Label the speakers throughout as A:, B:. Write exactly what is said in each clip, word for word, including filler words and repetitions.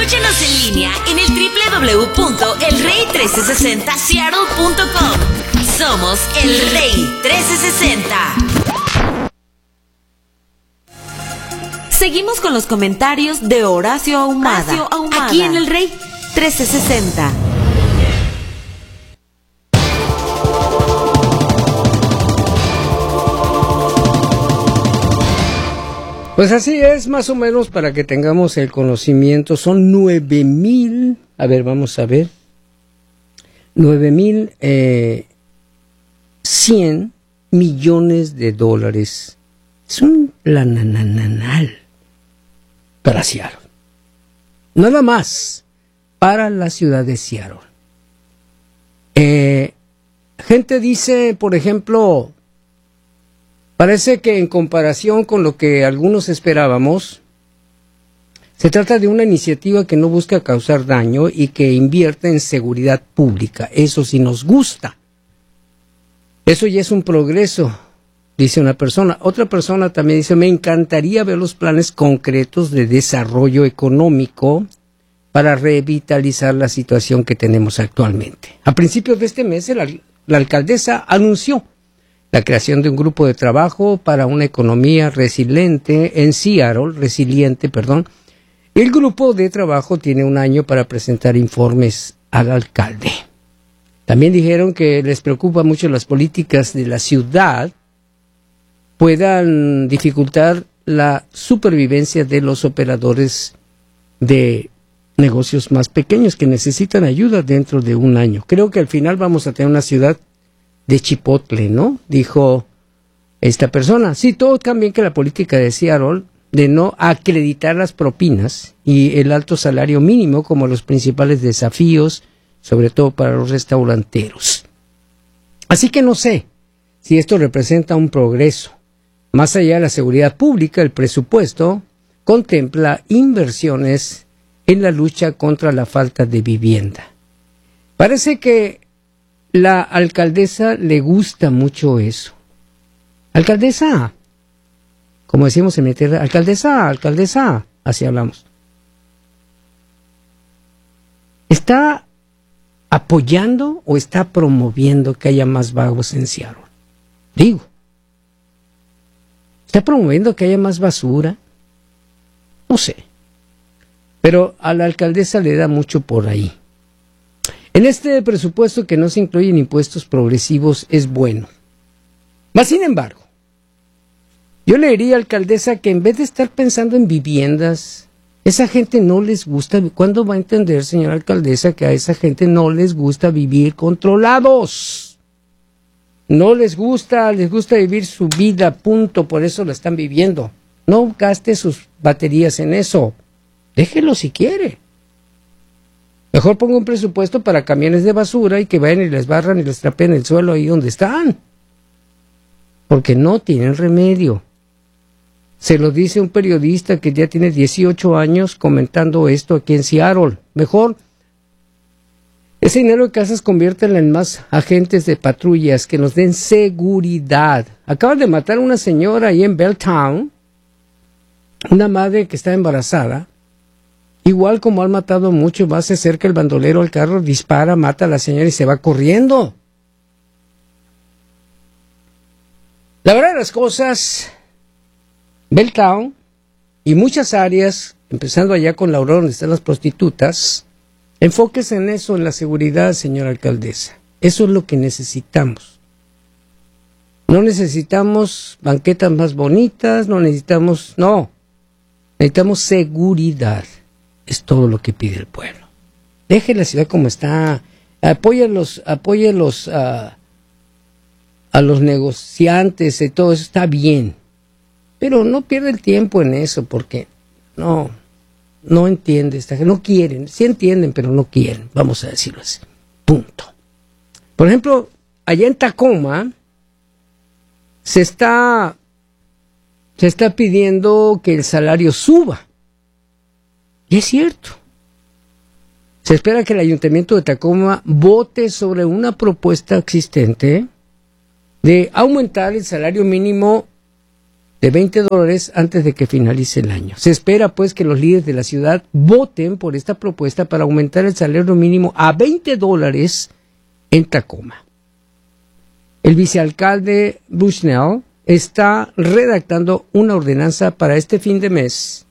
A: Escúchanos en línea en el doble u doble u doble u punto el rey trece sesenta seattle punto com. Somos El Rey trece sesenta. Seguimos con los comentarios de Horacio Ahumada, Horacio Ahumada, aquí en El Rey trece sesenta.
B: Pues así es, más o menos, para que tengamos el conocimiento. Son nueve mil, a ver, vamos a ver, nueve mil eh, cien millones de dólares. Es un lanananal para Seattle. Nada más para la ciudad de Seattle. Eh, gente dice, por ejemplo, parece que en comparación con lo que algunos esperábamos, se trata de una iniciativa que no busca causar daño y que invierte en seguridad pública. Eso sí nos gusta. Eso ya es un progreso, dice una persona. Otra persona también dice, me encantaría ver los planes concretos de desarrollo económico para revitalizar la situación que tenemos actualmente. A principios de este mes, la, la alcaldesa anunció la creación de un grupo de trabajo para una economía resiliente en Seattle, resiliente, perdón. El grupo de trabajo tiene un año para presentar informes al alcalde. También dijeron que les preocupa mucho las políticas de la ciudad puedan dificultar la supervivencia de los operadores de negocios más pequeños que necesitan ayuda dentro de un año. Creo que al final vamos a tener una ciudad de Chipotle, ¿no? Dijo esta persona. Sí, todo también que la política de Seattle de no acreditar las propinas y el alto salario mínimo como los principales desafíos, sobre todo para los restauranteros. Así que no sé si esto representa un progreso. Más allá de la seguridad pública, el presupuesto contempla inversiones en la lucha contra la falta de vivienda. Parece que la alcaldesa le gusta mucho eso. Alcaldesa, como decimos en mi tierra, alcaldesa, alcaldesa, así hablamos. ¿Está apoyando o está promoviendo que haya más vagos en Seattle? Digo, ¿está promoviendo que haya más basura? No sé. Pero a la alcaldesa le da mucho por ahí. En este presupuesto que no se incluyen impuestos progresivos es bueno. Mas, sin embargo, yo le diría, alcaldesa, que en vez de estar pensando en viviendas, esa gente no les gusta. ¿Cuándo va a entender, señora alcaldesa, que a esa gente no les gusta vivir controlados? No les gusta, les gusta vivir su vida, punto, por eso la están viviendo. No gaste sus baterías en eso. Déjelo si quiere. Mejor ponga un presupuesto para camiones de basura y que vayan y les barran y les trapeen el suelo ahí donde están. Porque no tienen remedio. Se lo dice un periodista que ya tiene dieciocho años comentando esto aquí en Seattle. Mejor, ese dinero de casas conviértanlo en más agentes de patrullas que nos den seguridad. Acaban de matar a una señora ahí en Belltown, una madre que está embarazada. Igual como han matado mucho más, se acerca el bandolero al carro, dispara, mata a la señora y se va corriendo. La verdad de las cosas, Belltown y muchas áreas, empezando allá con la Aurora donde están las prostitutas, enfóquese en eso, en la seguridad, señora alcaldesa. Eso es lo que necesitamos. No necesitamos banquetas más bonitas, no necesitamos, no, necesitamos seguridad. Es todo lo que pide el pueblo. Deje la ciudad como está, apoye los, apoye los, uh, a los negociantes y todo eso, está bien. Pero no pierda el tiempo en eso, porque no, no entiende, no quieren, sí entienden, pero no quieren, vamos a decirlo así, punto. Por ejemplo, allá en Tacoma, se está, se está pidiendo que el salario suba. Y es cierto. Se espera que el Ayuntamiento de Tacoma vote sobre una propuesta existente de aumentar el salario mínimo de veinte dólares antes de que finalice el año. Se espera pues que los líderes de la ciudad voten por esta propuesta para aumentar el salario mínimo a veinte dólares en Tacoma. El vicealcalde Bushnell está redactando una ordenanza para este fin de mes,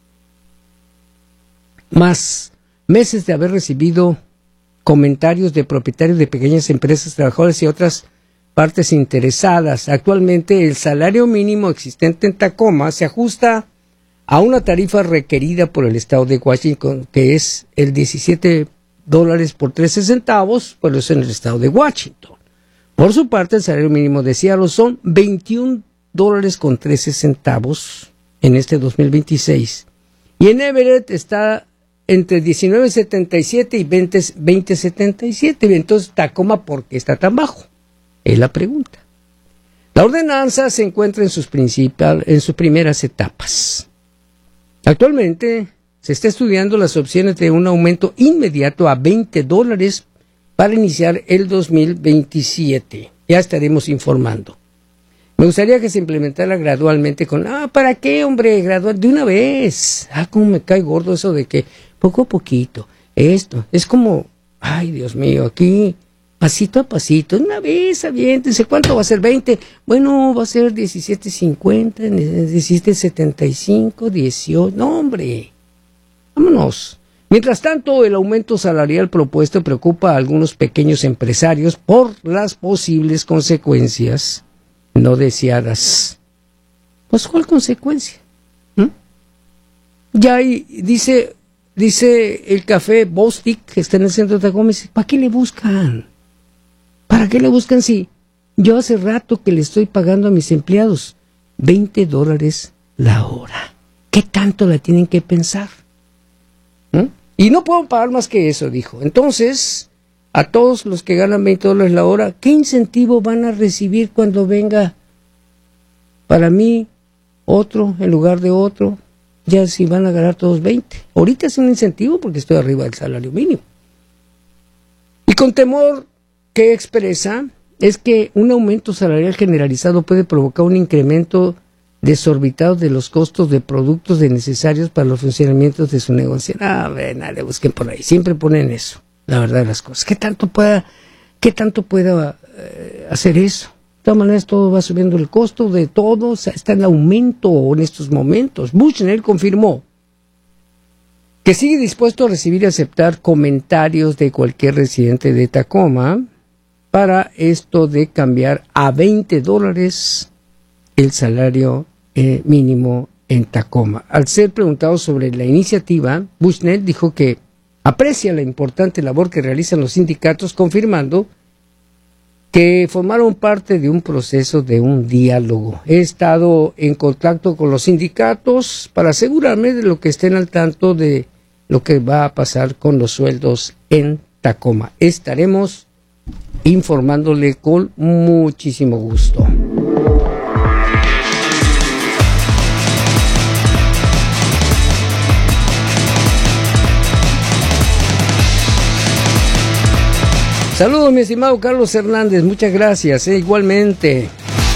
B: más meses de haber recibido comentarios de propietarios de pequeñas empresas, trabajadores y otras partes interesadas. Actualmente el salario mínimo existente en Tacoma se ajusta a una tarifa requerida por el estado de Washington, que es el diecisiete dólares por trece centavos, pero es en el estado de Washington. Por su parte, el salario mínimo de Seattle son veintiún dólares con trece centavos en este dos mil veintiséis. Y en Everett está entre diecinueve setenta y siete y veinte setenta y siete. Entonces, Tacoma, ¿por qué está tan bajo? Es la pregunta. La ordenanza se encuentra en sus, principal, en sus primeras etapas. Actualmente se está estudiando las opciones de un aumento inmediato a veinte dólares para iniciar el dos mil veintisiete. Ya estaremos informando. Me gustaría que se implementara gradualmente con, ah, ¿para qué, hombre? Gradual, de una vez. Ah, cómo me cae gordo eso de que poco a poquito, esto. Es como, ay, Dios mío, aquí, pasito a pasito, de una vez, aviéntense. ¿Cuánto va a ser? ¿veinte? Bueno, va a ser diecisiete cincuenta, diecisiete setenta y cinco, dieciocho. No, hombre, vámonos. Mientras tanto, el aumento salarial propuesto preocupa a algunos pequeños empresarios por las posibles consecuencias no deseadas. Pues, ¿cuál consecuencia? ¿Mm? Ya hay, dice, dice el café Bostic, que está en el centro de Tacoma, ¿para qué le buscan? ¿Para qué le buscan si yo hace rato que le estoy pagando a mis empleados veinte dólares la hora? ¿Qué tanto la tienen que pensar? ¿Mm? Y no puedo pagar más que eso, dijo. Entonces, a todos los que ganan veinte dólares la hora, ¿qué incentivo van a recibir cuando venga para mí otro en lugar de otro? Ya si van a ganar todos veinte. Ahorita es un incentivo porque estoy arriba del salario mínimo. Y con temor que expresa es que un aumento salarial generalizado puede provocar un incremento desorbitado de los costos de productos de necesarios para los funcionamientos de su negocio. Ah, ven, le busquen por ahí. Siempre ponen eso, la verdad de las cosas. ¿Qué tanto pueda, qué tanto pueda eh, hacer eso? De todas maneras, todo va subiendo el costo de todo. O sea, está en aumento en estos momentos. Bushnell confirmó que sigue dispuesto a recibir y aceptar comentarios de cualquier residente de Tacoma para esto de cambiar a veinte dólares el salario eh, mínimo en Tacoma. Al ser preguntado sobre la iniciativa, Bushnell dijo que aprecia la importante labor que realizan los sindicatos, confirmando que formaron parte de un proceso de un diálogo. He estado en contacto con los sindicatos para asegurarme de lo que estén al tanto de lo que va a pasar con los sueldos en Tacoma. Estaremos informándole con muchísimo gusto. Saludos, mi estimado Carlos Hernández, muchas gracias, eh, igualmente.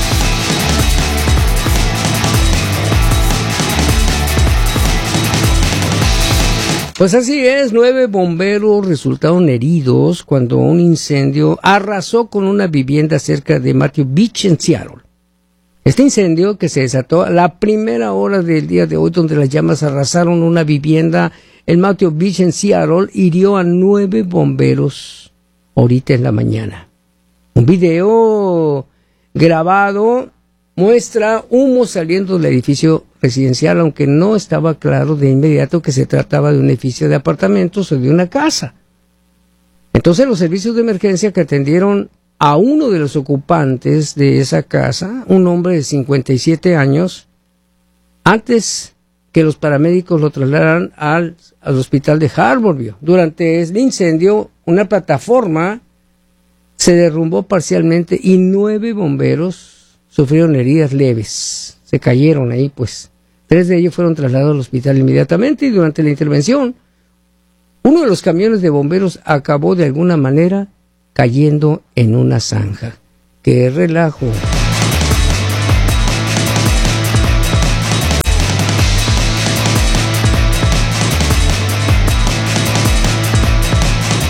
B: Pues así es, nueve bomberos resultaron heridos cuando un incendio arrasó con una vivienda cerca de Matthew Beach en Seattle. Este incendio, que se desató a la primera hora del día de hoy, donde las llamas arrasaron una vivienda en Matthew Beach en Seattle, hirió a nueve bomberos ahorita en la mañana. Un video grabado muestra humo saliendo del edificio residencial, aunque no estaba claro de inmediato que se trataba de un edificio de apartamentos o de una casa. Entonces los servicios de emergencia que atendieron a uno de los ocupantes de esa casa, un hombre de cincuenta y siete años, antes que los paramédicos lo trasladaran al, al hospital de Harborview. Durante el incendio, una plataforma se derrumbó parcialmente y nueve bomberos sufrieron heridas leves. Se cayeron ahí, pues. Tres de ellos fueron trasladados al hospital inmediatamente y durante la intervención, uno de los camiones de bomberos acabó de alguna manera cayendo en una zanja. ¡Qué relajo!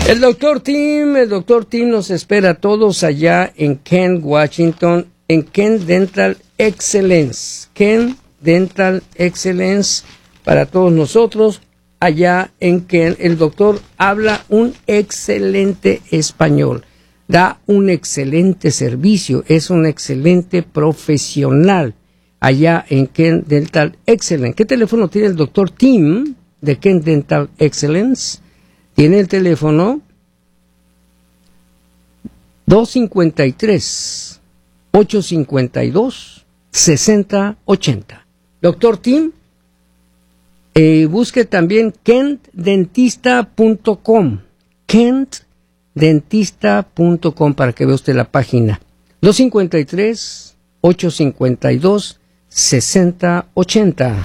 B: El doctor Tim, el doctor Tim nos espera a todos allá en Kent, Washington, en Kent Dental Excellence. Kent Dental Excellence para todos nosotros allá en Kent. El doctor habla un excelente español, da un excelente servicio, es un excelente profesional allá en Kent Dental Excellence. ¿Qué teléfono tiene el doctor Tim de Kent Dental Excellence? Tiene el teléfono dos cinco tres, ocho cinco dos, seis cero ocho cero. Doctor Tim, eh, busque también kent dentista punto com, kent dentista punto com para que vea usted la página. dos cinco tres, ocho cinco dos, seis cero ocho cero.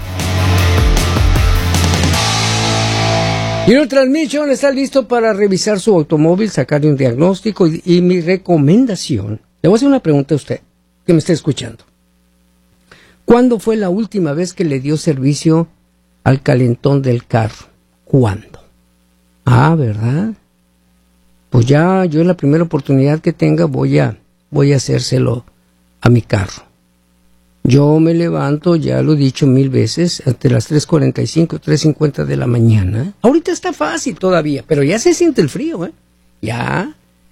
B: Junior Transmission está listo para revisar su automóvil, sacarle un diagnóstico y, y mi recomendación. Le voy a hacer una pregunta a usted que me está escuchando. ¿Cuándo fue la última vez que le dio servicio al calentón del carro? ¿Cuándo? Ah, ¿verdad? Pues ya yo en la primera oportunidad que tenga voy a, voy a hacérselo a mi carro. Yo me levanto, ya lo he dicho mil veces, entre las tres cuarenta y cinco, tres cincuenta de la mañana. Ahorita está fácil todavía, pero ya se siente el frío, ¿eh? Ya.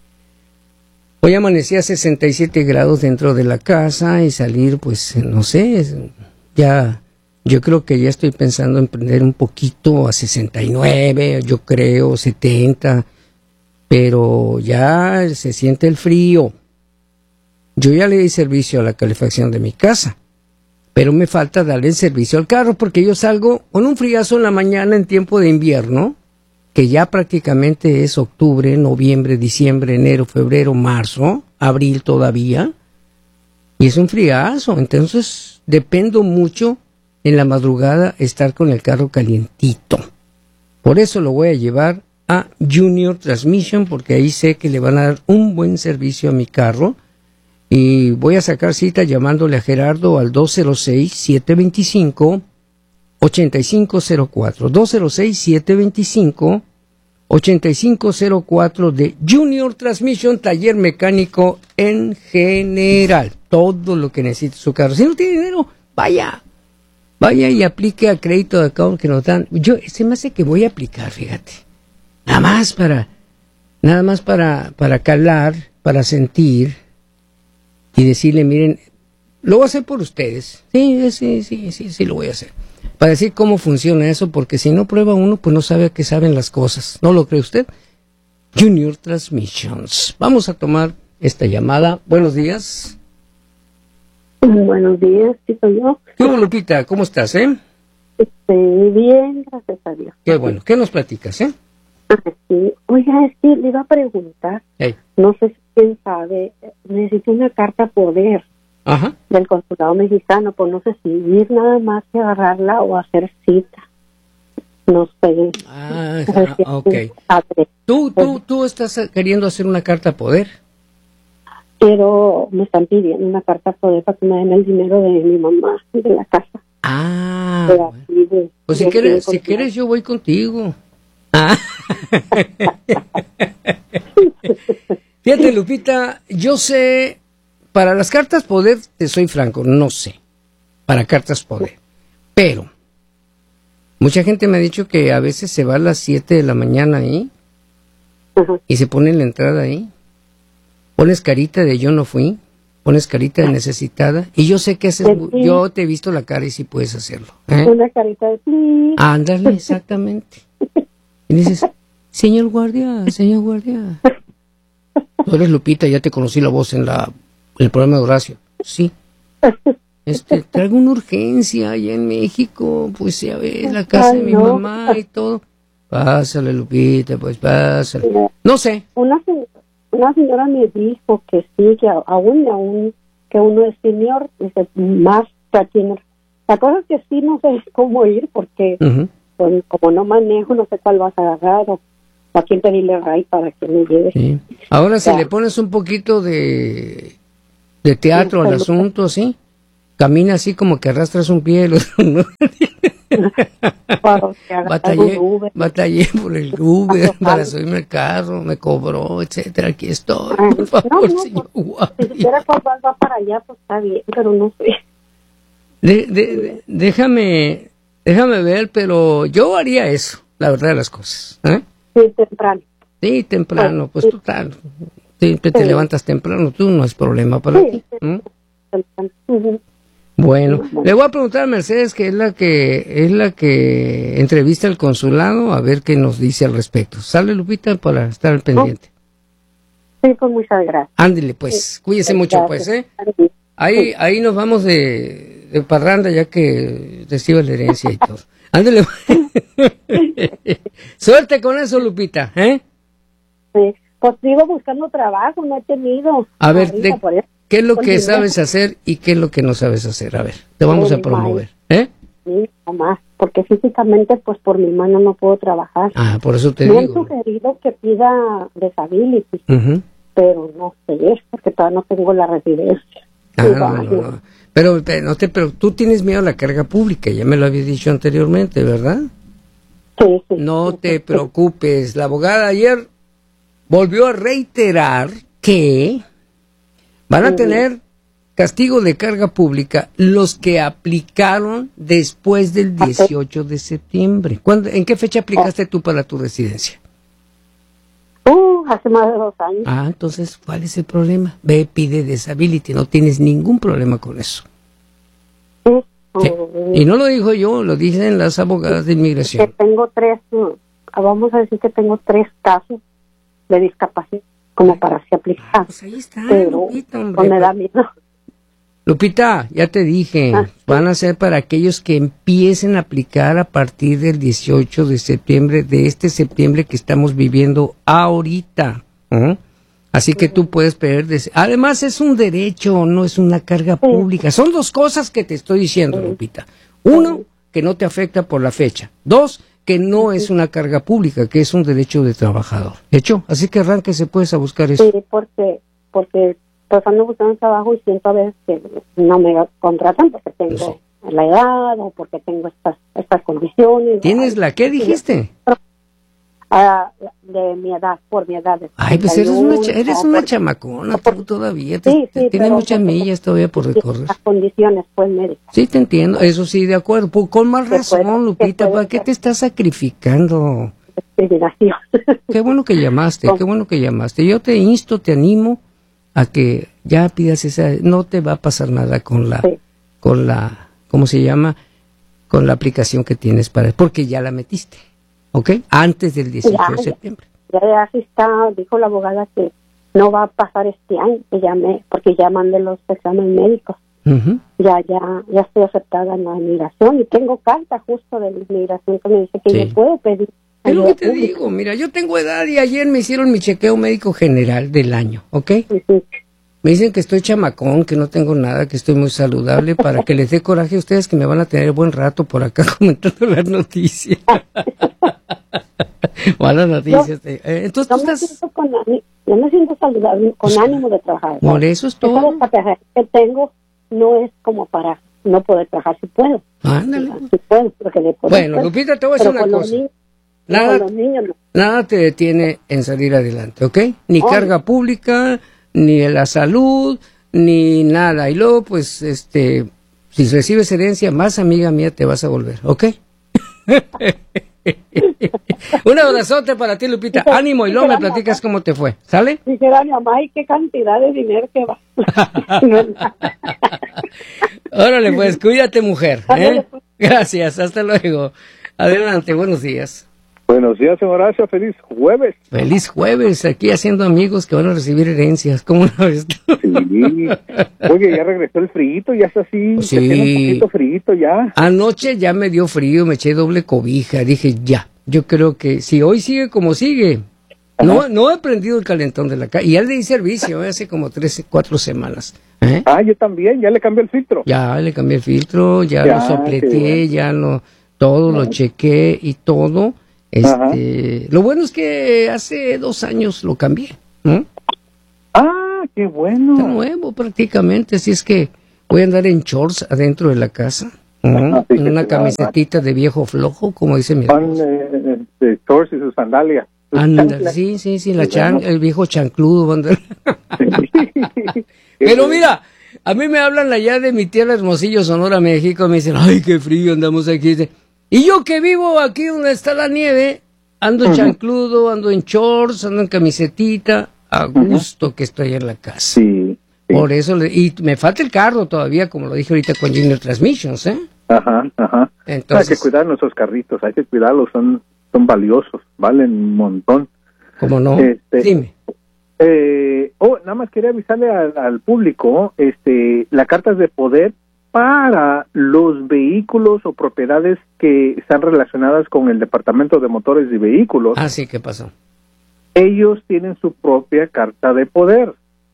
B: Hoy amanecí a sesenta y siete grados dentro de la casa y salir, pues, no sé, ya, yo creo que ya estoy pensando en prender un poquito a sesenta y nueve, yo creo, setenta, pero ya se siente el frío. Yo ya le di servicio a la calefacción de mi casa, pero me falta darle el servicio al carro porque yo salgo con un friazo en la mañana en tiempo de invierno, que ya prácticamente es octubre, noviembre, diciembre, enero, febrero, marzo, abril todavía, y es un friazo. Entonces dependo mucho en la madrugada estar con el carro calientito. Por eso lo voy a llevar a Junior Transmission, porque ahí sé que le van a dar un buen servicio a mi carro. Y voy a sacar cita llamándole a Gerardo al dos cero seis, siete dos cinco, ocho cinco cero cuatro. dos cero seis, siete dos cinco, ocho cinco cero cuatro de Junior Transmission, taller mecánico en general. Todo lo que necesite su carro. Si no tiene dinero, vaya. Vaya y aplique a crédito de acá que nos dan. Yo, se me hace que voy a aplicar, fíjate. Nada más para, nada más para, para calar, para sentir. Y decirle, miren, lo voy a hacer por ustedes. Sí, sí, sí, sí, sí, lo voy a hacer. Para decir cómo funciona eso, porque si no prueba uno, pues no sabe a qué saben las cosas. ¿No lo cree usted? Junior Transmissions. Vamos a tomar esta llamada. Buenos días.
C: Buenos días, sí soy yo.
B: ¿Qué hubo, Lupita? ¿Cómo estás, eh?
C: Estoy bien, gracias a Dios.
B: Qué bueno. ¿Qué nos platicas, eh?
C: Sí. Oiga, es que le iba a preguntar,
B: Hey.
C: no sé si quién sabe, necesito una carta poder
B: Ajá.
C: del consulado mexicano, pues no sé si ir nada más que agarrarla o hacer cita. No sé.
B: Ah,
C: Si
B: ah, ok.
C: sabe.
B: ¿Tú, tú, tú estás queriendo hacer una carta poder?
C: Pero me están pidiendo una carta poder para que me den el dinero de mi mamá, de la casa.
B: Ah,
C: De
B: bueno.
C: aquí, de-
B: Pues si
C: de-
B: quieres,
C: del
B: si
C: consulado.
B: quieres yo voy contigo. Ah. Fíjate, Lupita, yo sé, para las cartas poder, te soy franco, no sé, para cartas poder, pero mucha gente me ha dicho que a veces se va a las siete de la mañana ahí
C: Ajá.
B: y se pone en la entrada ahí, pones carita de yo no fui, pones carita de necesitada, y yo sé que haces,
C: Sí.
B: yo te he visto la cara y sí puedes hacerlo, ¿eh?
C: Una carita de please.
B: Ándale, exactamente. Y dices, señor guardia, señor guardia. Tú eres Lupita, ya te conocí la voz en la en el programa de Horacio. Sí. Este, traigo una urgencia allá en México, pues ya ves, la casa
C: Ay,
B: de mi
C: no.
B: mamá y todo. Pásale, Lupita, pues pásale. No sé.
C: Una, se- una señora me dijo que sí, que a- aún, aún, que uno es senior, dice, más tiene. La cosa es que sí, no sé cómo ir, porque
B: Ujú.
C: pues, como no manejo, no sé cuál vas a agarrar, o a quién pedirle ray para que me lleve.
B: Sí. Ahora, si
C: Ya.
B: le pones un poquito de, de teatro al
C: Sí,
B: asunto, ¿sí? Camina así como que arrastras un pie. el otro no.
C: Para que agarrar
B: batallé,
C: un Uber.
B: batallé por el Uber para subirme al carro, me cobró, etcétera. Aquí estoy,
C: Ay,
B: por favor,
C: no, no,
B: señor
C: pues,
B: Guardia.
C: si siquiera cuando va para allá, pues está bien, pero no sé.
B: De, de, de- déjame, déjame ver, pero yo haría eso, la verdad de las cosas. ¿eh?
C: Sí, temprano.
B: Sí, temprano, pues
C: Sí.
B: total. Sí, te, te
C: Sí.
B: levantas temprano, tú no es problema para
C: Sí,
B: ti.
C: sí,
B: ¿Mm?
C: temprano. Ujú.
B: Bueno,
C: Bueno.
B: le voy a preguntar a Mercedes, que es la que es la que entrevista al consulado, a ver qué nos dice al respecto. Sale, Lupita, para estar al pendiente.
C: Sí, pues muchas gracias.
B: Ándele, pues, cuídese mucho, pues, ¿eh?
C: Sí.
B: Ahí, ahí nos vamos de, de parranda ya que reciba la herencia y todo. Ándele. Suerte con eso, Lupita, ¿eh?
C: Sí. Pues sigo buscando trabajo, no he tenido.
B: A ver,
C: ahorita
B: de-
C: por eso.
B: ¿qué es lo que
C: Continúa.
B: sabes hacer y qué es lo que no sabes hacer? A ver, te vamos a
C: Muy
B: promover, ¿eh?
C: Sí, nomás, porque físicamente, pues por mi mano no puedo trabajar.
B: Ah, por eso te
C: Me han
B: digo.
C: sugerido que pida disability,
B: Ujú.
C: pero no sé, porque todavía no tengo la residencia.
B: Ah,
C: Sí,
B: no,
C: va,
B: no, no. Pero, pero, no te, pero tú tienes miedo a la carga pública, ya me lo habías dicho anteriormente, ¿verdad?
C: Sí, sí.
B: No
C: Sí,
B: te
C: sí,
B: preocupes. La abogada ayer volvió a reiterar que van a
C: Ujú.
B: tener castigo de carga pública los que aplicaron después del dieciocho de septiembre. ¿Cuándo, ¿En qué fecha aplicaste tú para tu residencia?
C: Uh, hace más de dos años.
B: Ah, entonces, ¿cuál es el problema? Ve, pide disability, no tienes ningún problema con eso.
C: Sí.
B: Sí.
C: Uh,
B: Y no lo digo yo, lo dicen las abogadas de
C: que
B: inmigración.
C: tengo tres, uh, vamos a decir que tengo tres casos de discapacidad como para así aplicar.
B: Pues ahí está,
C: Pero
B: Lupita, hombre.
C: pues me da miedo.
B: Lupita, ya te dije,
C: Ah, sí.
B: van a ser para aquellos que empiecen a aplicar a partir del dieciocho de septiembre, de este septiembre que estamos viviendo ahorita. ¿eh? Así que tú puedes pedir... des- Además es un derecho, no es una carga pública. Son dos cosas que te estoy diciendo, Lupita. Uno, que no te afecta por la fecha. Dos, que no es una carga pública, que es un derecho de trabajador. ¿Hecho? Así que arránquese pues a buscar eso.
C: Sí, porque, porque pues ando buscando trabajo y siento a veces que no me contratan porque tengo
B: Sí.
C: la edad o porque tengo estas estas condiciones.
B: ¿Tienes
C: Ay,
B: la qué dijiste?
C: ah, de mi edad, por mi edad. de
B: Ay, pues eres una, cha-
C: sesenta y uno,
B: eres
C: o
B: una
C: por-
B: chamacona,
C: por-
B: tú todavía. Te,
C: Sí,
B: te-
C: sí,
B: tienes
C: pero
B: muchas
C: porque-
B: millas todavía por recorrer.
C: Las condiciones, pues, médicas.
B: Sí, te entiendo. Eso sí, de acuerdo. Pues, con más
C: Que
B: razón,
C: puede-
B: Lupita.
C: que puede
B: ¿Para qué
C: ser.
B: te estás sacrificando?
C: Discriminación.
B: Qué bueno que llamaste, qué bueno que llamaste. Yo te insto, te animo a que ya pidas esa... No te va a pasar nada con la...
C: Sí.
B: con la... ¿Cómo se llama? Con la aplicación que tienes para... Porque ya la metiste, ¿ok? Antes del dieciocho
C: Ya,
B: de
C: ya.
B: septiembre.
C: Ya, ya sí está, dijo la abogada que no va a pasar este año, que ya me, porque ya mandé los exámenes médicos.
B: Ujú.
C: Ya, ya, ya estoy aceptada en la inmigración y tengo carta justo de la inmigración que me dice que
B: Sí.
C: yo puedo pedir.
B: Es lo
C: ayuda
B: que te
C: pública.
B: digo, mira, yo tengo edad y ayer me hicieron mi chequeo médico general del año, ¿ok?
C: Sí, sí.
B: Me dicen que estoy chamacón, que no tengo nada, que estoy muy saludable, para que les dé coraje a ustedes que me van a tener buen rato por acá comentando las noticias. Malas noticias. eh. Entonces
C: Yo
B: tú
C: me,
B: estás...
C: siento con, ani- yo me siento saludable, con
B: Pues,
C: ánimo de trabajar.
B: por eso es
C: Esa
B: todo.
C: discapacidad que tengo no es como para no poder trabajar si puedo.
B: Ándale.
C: Si puedo, porque le puedo.
B: Bueno,
C: pues.
B: Lupita, te voy a decir
C: Pero
B: una
C: con los
B: cosa.
C: niños-
B: Nada,
C: con los niños no.
B: nada te detiene en salir adelante, ¿ok? Ni
C: Oye.
B: carga pública, ni la salud, ni nada. Y luego, pues, este, si recibes herencia, más amiga mía te vas a volver, ¿ok? Un abrazote para ti, Lupita. Ánimo y luego me platicas cómo te fue. ¿Sale?
C: Dijera mi mamá, ay, qué cantidad de dinero que va. No es nada.
B: Órale, pues, cuídate, mujer.
C: Ándale,
B: ¿eh?
C: pues.
B: Gracias, hasta luego. Adelante, buenos días.
D: Buenos días, señor Horacio. Feliz jueves.
B: Feliz jueves, aquí haciendo amigos que van a recibir herencias. ¿Cómo lo ves tú?
D: Sí. Oye, ya regresó el frío, ya está así.
B: Sí.
D: Se tiene un poquito frío ya.
B: Anoche ya me dio frío, me eché doble cobija. Dije, ya, yo creo que si hoy sigue como sigue, no, no he prendido el calentón de la casa. Y ya le di servicio ¿eh? hace como tres, cuatro semanas. ¿eh?
D: Ah, yo también, ya le cambié el filtro.
B: Ya le cambié el filtro, ya,
D: Ya,
B: lo
D: qué
B: sopleteé,
D: bueno.
B: ya lo, todo lo chequé y todo. Este, lo bueno es que hace dos años lo cambié. ¿no?
D: Ah, qué bueno.
B: Está nuevo prácticamente, así es que voy a andar en shorts adentro de la casa. Uh-huh.
D: Así que
B: Una
D: se
B: camisetita de viejo flojo, como dice mi
D: Van
B: esposa.
D: eh, de shorts y sus sandalias. Sus
B: Ándale,
D: chanclas.
B: sí, sí, sí, la
D: Pues
B: chan,
D: bueno.
B: el viejo chancludo. ándale.
D: Sí.
B: Pero mira, a mí me hablan allá de mi tierra Hermosillo, Sonora, México, me dicen, ay, qué frío andamos aquí. Y yo que vivo aquí donde está la nieve, ando en
D: Ujú.
B: chancludo, ando en shorts, ando en camisetita, a gusto que estoy en la casa.
D: Sí, sí.
B: Por eso, le- y me falta el carro todavía, como lo dije ahorita con Junior Transmissions, ¿eh?
D: Ajá, ajá.
B: Entonces-
D: Hay que cuidar nuestros carritos, hay que cuidarlos, son, son valiosos, valen un montón.
B: ¿Cómo no?
D: Este-
B: Dime.
D: Eh, oh, nada más quería avisarle al, al público, este, la carta es de poder para los vehículos o propiedades que están relacionadas con el Departamento de Motores y Vehículos.
B: Ah, sí, ¿qué pasó?
D: Ellos tienen su propia carta de poder.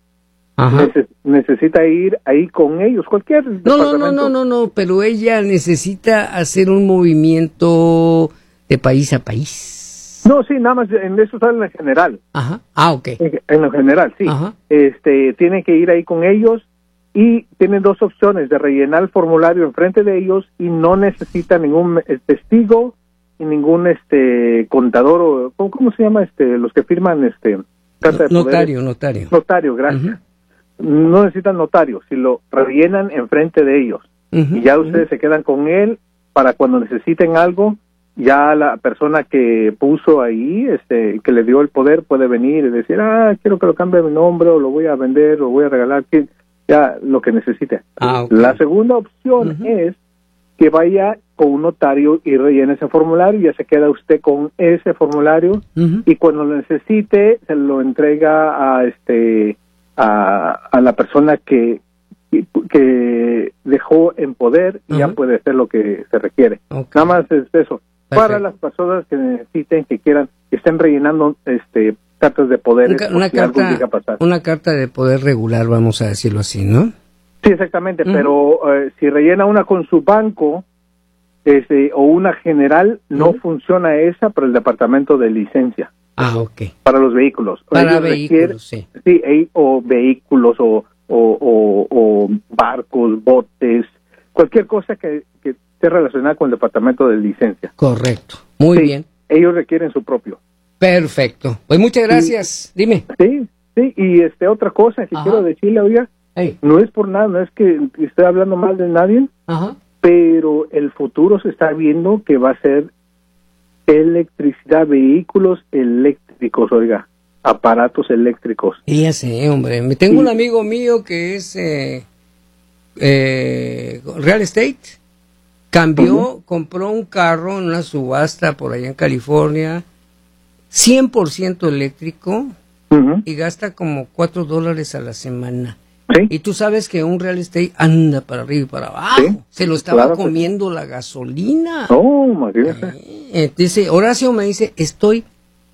B: Ajá.
D: Neces- necesita ir ahí con ellos, cualquier
B: No, no, no,
D: departamento.
B: no, no, no, pero ella necesita hacer un movimiento de país a país.
D: No, sí, nada más en eso sale en general.
B: Ajá. Ah, ok.
D: En, en lo general, sí.
B: Ajá.
D: Este, tiene que ir ahí con ellos y tienen dos opciones de rellenar el formulario enfrente de ellos y no necesita ningún eh, testigo y ningún este contador o ¿cómo, cómo se llama este los que firman este carta de poder?
B: Notario, notario.
D: Notario, gracias. No necesitan notario, si lo rellenan enfrente de ellos
B: Ujú,
D: y ya
B: ujú.
D: ustedes se quedan con él para cuando necesiten algo. Ya la persona que puso ahí, este, que le dio el poder, puede venir y decir, ah, quiero que lo cambie mi nombre, o lo voy a vender, o voy a regalar, que- ya lo que necesite.
B: Ah, ok.
D: La segunda opción
B: Ujú.
D: es que vaya con un notario y rellene ese formulario, y ya se queda usted con ese formulario,
B: Ujú.
D: y cuando lo necesite, se lo entrega a este a, a la persona que, que, que dejó en poder, y ya
B: Ujú.
D: puede hacer lo que se requiere.
B: Ok.
D: Nada más es eso. Para
B: Perfecto.
D: las personas que necesiten, que quieran, que estén rellenando este cartas de poder,
B: Un ca- una,
D: si algo llega a
B: carta,
D: pasar.
B: una carta de poder regular, vamos a decirlo así, ¿no?
D: Sí, exactamente,
B: Ujú.
D: pero eh, si rellena una con su banco este, o una general, no
B: Ujú.
D: funciona esa para el departamento de licencia,
B: Ah, ok.
D: para los vehículos.
B: Para
D: Ellos
B: vehículos, sí.
D: sí, eh, o vehículos o, o, o- o barcos, botes, cualquier cosa que, que esté relacionada con el departamento de licencia.
B: Correcto. Muy
D: Sí,
B: bien.
D: Ellos requieren su propio.
B: Perfecto. Pues muchas gracias. Dime.
D: Sí, sí, y este otra cosa que
B: Ajá.
D: quiero decirle, oiga,
B: Hey.
D: no es por nada, no es que esté hablando mal de nadie,
B: Ajá.
D: pero el futuro se está viendo que va a ser electricidad, vehículos eléctricos, oiga, aparatos eléctricos.
B: Y ya sé, hombre. Me tengo
D: Sí.
B: un amigo mío que es eh, eh, real estate. Cambió, compró un carro en una subasta por allá en California, cien por ciento eléctrico,
D: Ujú.
B: y gasta como cuatro dólares a la semana.
D: Sí,
B: Y tú sabes que un real estate anda para arriba y para abajo.
D: Sí,
B: Se lo estaba
D: claro que sí.
B: comiendo la gasolina.
D: no, imagínese.
B: Eh, dice, Horacio me dice, estoy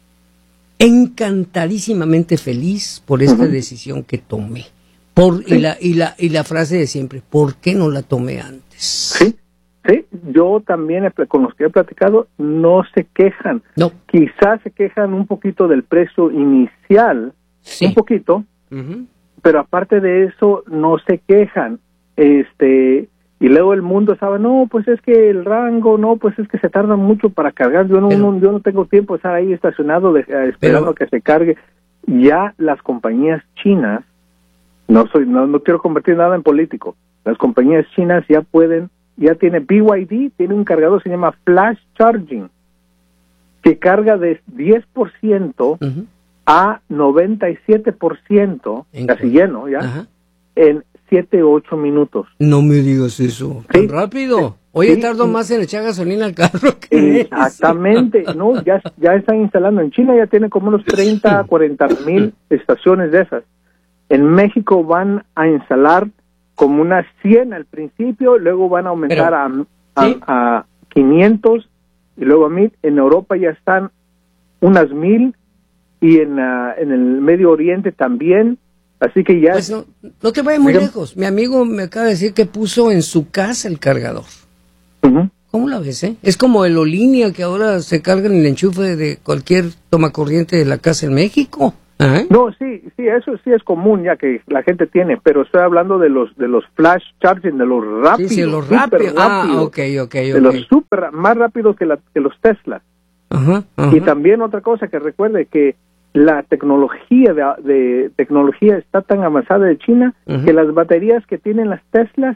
B: encantadísimamente feliz por esta
D: Ujú.
B: decisión que tomé. Por, y,
D: Sí.
B: la, y, la, y la frase de siempre, ¿por qué no la tomé antes?
D: Sí, sí, yo también he pl- con los que he platicado no se quejan.
B: No.
D: Quizás se quejan un poquito del precio inicial,
B: Sí.
D: un poquito,
B: Ujú.
D: pero aparte de eso no se quejan. Este, y luego el mundo sabe, no, pues es que el rango, no, pues es que se tarda mucho para cargar. Yo no,
B: Pero-
D: no- yo no tengo tiempo de estar ahí estacionado de- eh, esperando
B: Pero-
D: que se cargue. Ya las compañías chinas, no soy, no, no quiero convertir nada en político. Las compañías chinas ya pueden, ya tiene B Y D, tiene un cargador que se llama Flash Charging, que carga de diez por ciento
B: Ujú.
D: a noventa y siete por ciento,
B: En
D: casi
B: cu-
D: lleno ya,
B: Ajá.
D: en siete u ocho minutos.
B: No me digas eso. ¿Tan
D: Sí.
B: rápido? Oye,
D: Sí.
B: tardo más en echar gasolina al carro que eso.
D: Exactamente, no, ya, ya están instalando. En China ya tiene como unos treinta, cuarenta mil estaciones de esas. En México van a instalar como unas cien al principio, luego van a aumentar
B: Pero,
D: a, a,
B: ¿sí?
D: a quinientos y luego a mil. En Europa ya están unas mil y en, ah, en el Medio Oriente también. Así que ya...
B: Pues no, no te vayas muy
D: Dígame.
B: lejos. Mi amigo me acaba de decir que puso en su casa el cargador.
D: Ujú.
B: ¿Cómo la ves, eh? Es como el Olinia que ahora se carga en el enchufe de cualquier tomacorriente de la casa en México. ¿Ah?
D: No, sí, sí, eso sí es común ya que la gente tiene, pero estoy hablando de los de los flash charging, de los rápidos.
B: Sí, sí, los
D: súper
B: rápidos. Ah,
D: rápidos,
B: ok, ok, ok.
D: de los super, más rápidos que, la, que los Tesla.
B: Ajá, ajá.
D: Y también otra cosa que recuerde que la tecnología de, de tecnología está tan avanzada de China
B: uh-huh.
D: que las baterías que tienen las Teslas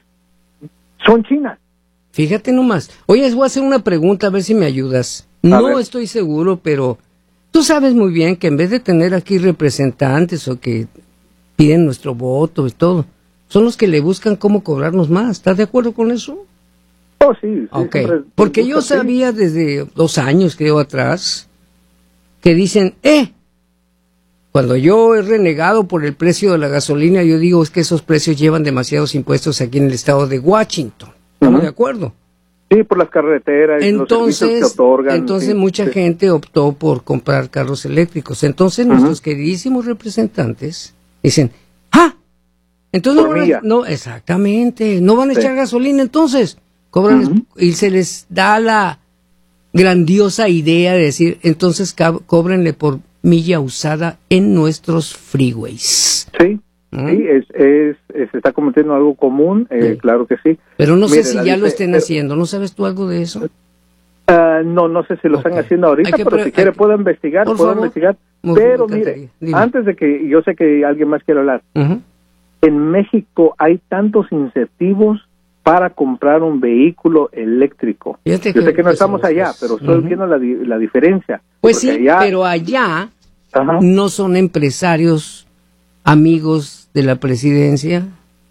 D: son chinas.
B: Fíjate nomás. Oye, les voy a hacer una pregunta a ver si me ayudas.
D: A
B: No
D: ver.
B: estoy seguro, pero tú sabes muy bien que en vez de tener aquí representantes o que piden nuestro voto y todo, son los que le buscan cómo cobrarnos más. ¿Estás de acuerdo con eso?
D: Oh, sí. sí
B: Ok,
D: siempre-
B: porque yo
D: sí.
B: sabía desde dos años, creo, atrás, que dicen, eh, cuando yo he renegado por el precio de la gasolina, yo digo es que esos precios llevan demasiados impuestos aquí en el estado de Washington. ¿Estamos
D: Ujú.
B: de acuerdo?
D: Sí, por las carreteras, y los servicios que
B: Entonces,
D: otorgan.
B: entonces
D: sí,
B: mucha
D: sí.
B: gente optó por comprar carros eléctricos. Entonces
D: Ujú.
B: nuestros queridísimos representantes dicen, ¡ah! Entonces no
D: Por
B: van a,
D: milla.
B: no, exactamente, no van a
D: Sí.
B: echar gasolina entonces. Cobran
D: Ujú.
B: y se les da la grandiosa idea de decir, entonces cab- cóbrenle por milla usada en nuestros freeways.
D: Sí,
B: ¿Mm?
D: sí, es, es, es- se está cometiendo algo común, eh,
B: Sí.
D: claro que sí.
B: Pero no sé
D: Mire,
B: si
D: la
B: ya lo
D: dice-
B: estén
D: eh,
B: haciendo. ¿No sabes tú algo de eso?
D: Ah, no, no sé si lo están
B: Ok.
D: haciendo ahorita,
B: Hay que
D: pero
B: pre-
D: si quiere
B: hay que-
D: puedo investigar,
B: Por
D: puedo
B: favor.
D: investigar.
B: Muy-
D: Pero
B: me encantaría.
D: mire,
B: Dime.
D: antes de que, yo sé que alguien más quiere hablar,
B: Ujú.
D: en México hay tantos incentivos para comprar un vehículo eléctrico.
B: Fíjate
D: Yo sé que no
B: pues,
D: estamos allá,
B: pues,
D: pero estoy
B: ujú.
D: viendo la, di- la diferencia.
B: Pues sí,
D: Porque allá-
B: pero allá
D: Ajá.
B: no son empresarios amigos de la presidencia,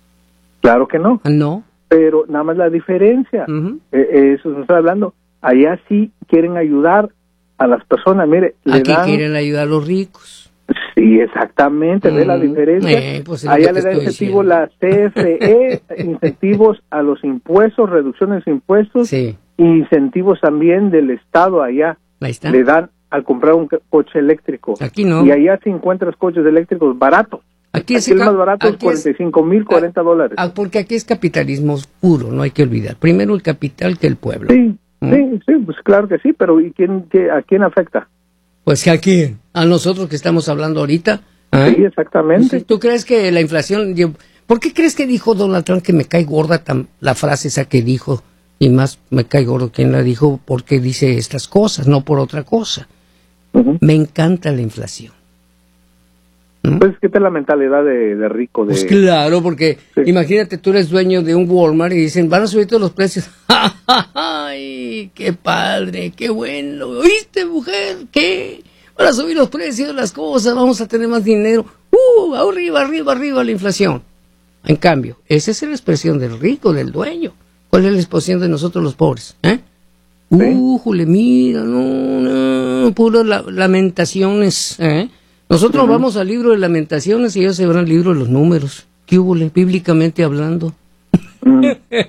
D: Claro que no,
B: no.
D: pero nada más la diferencia.
B: Ujú.
D: Eh, eh, eso se está hablando. Allá sí quieren ayudar a las personas. Mire, le
B: Aquí
D: dan...
B: quieren ayudar a los ricos.
D: Sí, exactamente, ve la
B: Mm,
D: diferencia.
B: eh, pues es lo
D: Allá
B: que
D: le
B: te
D: da
B: estoy
D: incentivo
B: diciendo.
D: la C F E, incentivos a los impuestos, reducciones de impuestos,
B: Sí,
D: y incentivos también del Estado allá.
B: ahí está.
D: Le dan al comprar un co- coche eléctrico.
B: Aquí no.
D: Y allá sí encuentras coches eléctricos baratos.
B: Aquí,
D: Aquí
B: ese
D: el
B: ca-
D: más barato es
B: aquí es-
D: cuarenta y cinco mil, cuarenta dólares.
B: ah, porque aquí es capitalismo puro, no hay que olvidar. Primero el capital que el pueblo.
D: Sí,
B: ¿Mm?
D: sí, sí, pues claro que sí, pero ¿y quién, qué- a quién afecta?
B: Pues que aquí, a nosotros que estamos hablando ahorita. ¿eh?
D: Sí, exactamente.
B: ¿Tú crees que la inflación... yo- ¿Por qué crees que dijo Donald Trump que me cae gorda tan, la frase esa que dijo? Y más me cae gordo quien la dijo porque dice estas cosas, no por otra cosa.
D: Ujú.
B: Me encanta la inflación. ¿Mm?
D: Pues es que esta es la mentalidad de, de rico. De...
B: Pues claro, porque
D: Sí.
B: imagínate, tú eres dueño de un Walmart y dicen, van a subir todos los precios. ¡Ay, qué padre, qué bueno! ¿Oíste, mujer? ¿Qué? Van a subir los precios de las cosas, vamos a tener más dinero. ¡Uh! Arriba, arriba, arriba la inflación. En cambio, esa es la expresión del rico, del dueño. ¿Cuál es la expresión de nosotros los pobres? ¿Eh? ¡Uh, jule, mira! No, no, puras la- lamentaciones, ¿eh? Nosotros
D: Ujú.
B: vamos al libro de lamentaciones y ellos se van al libro de los números. ¿Qué hubo, bíblicamente hablando?
D: Mm.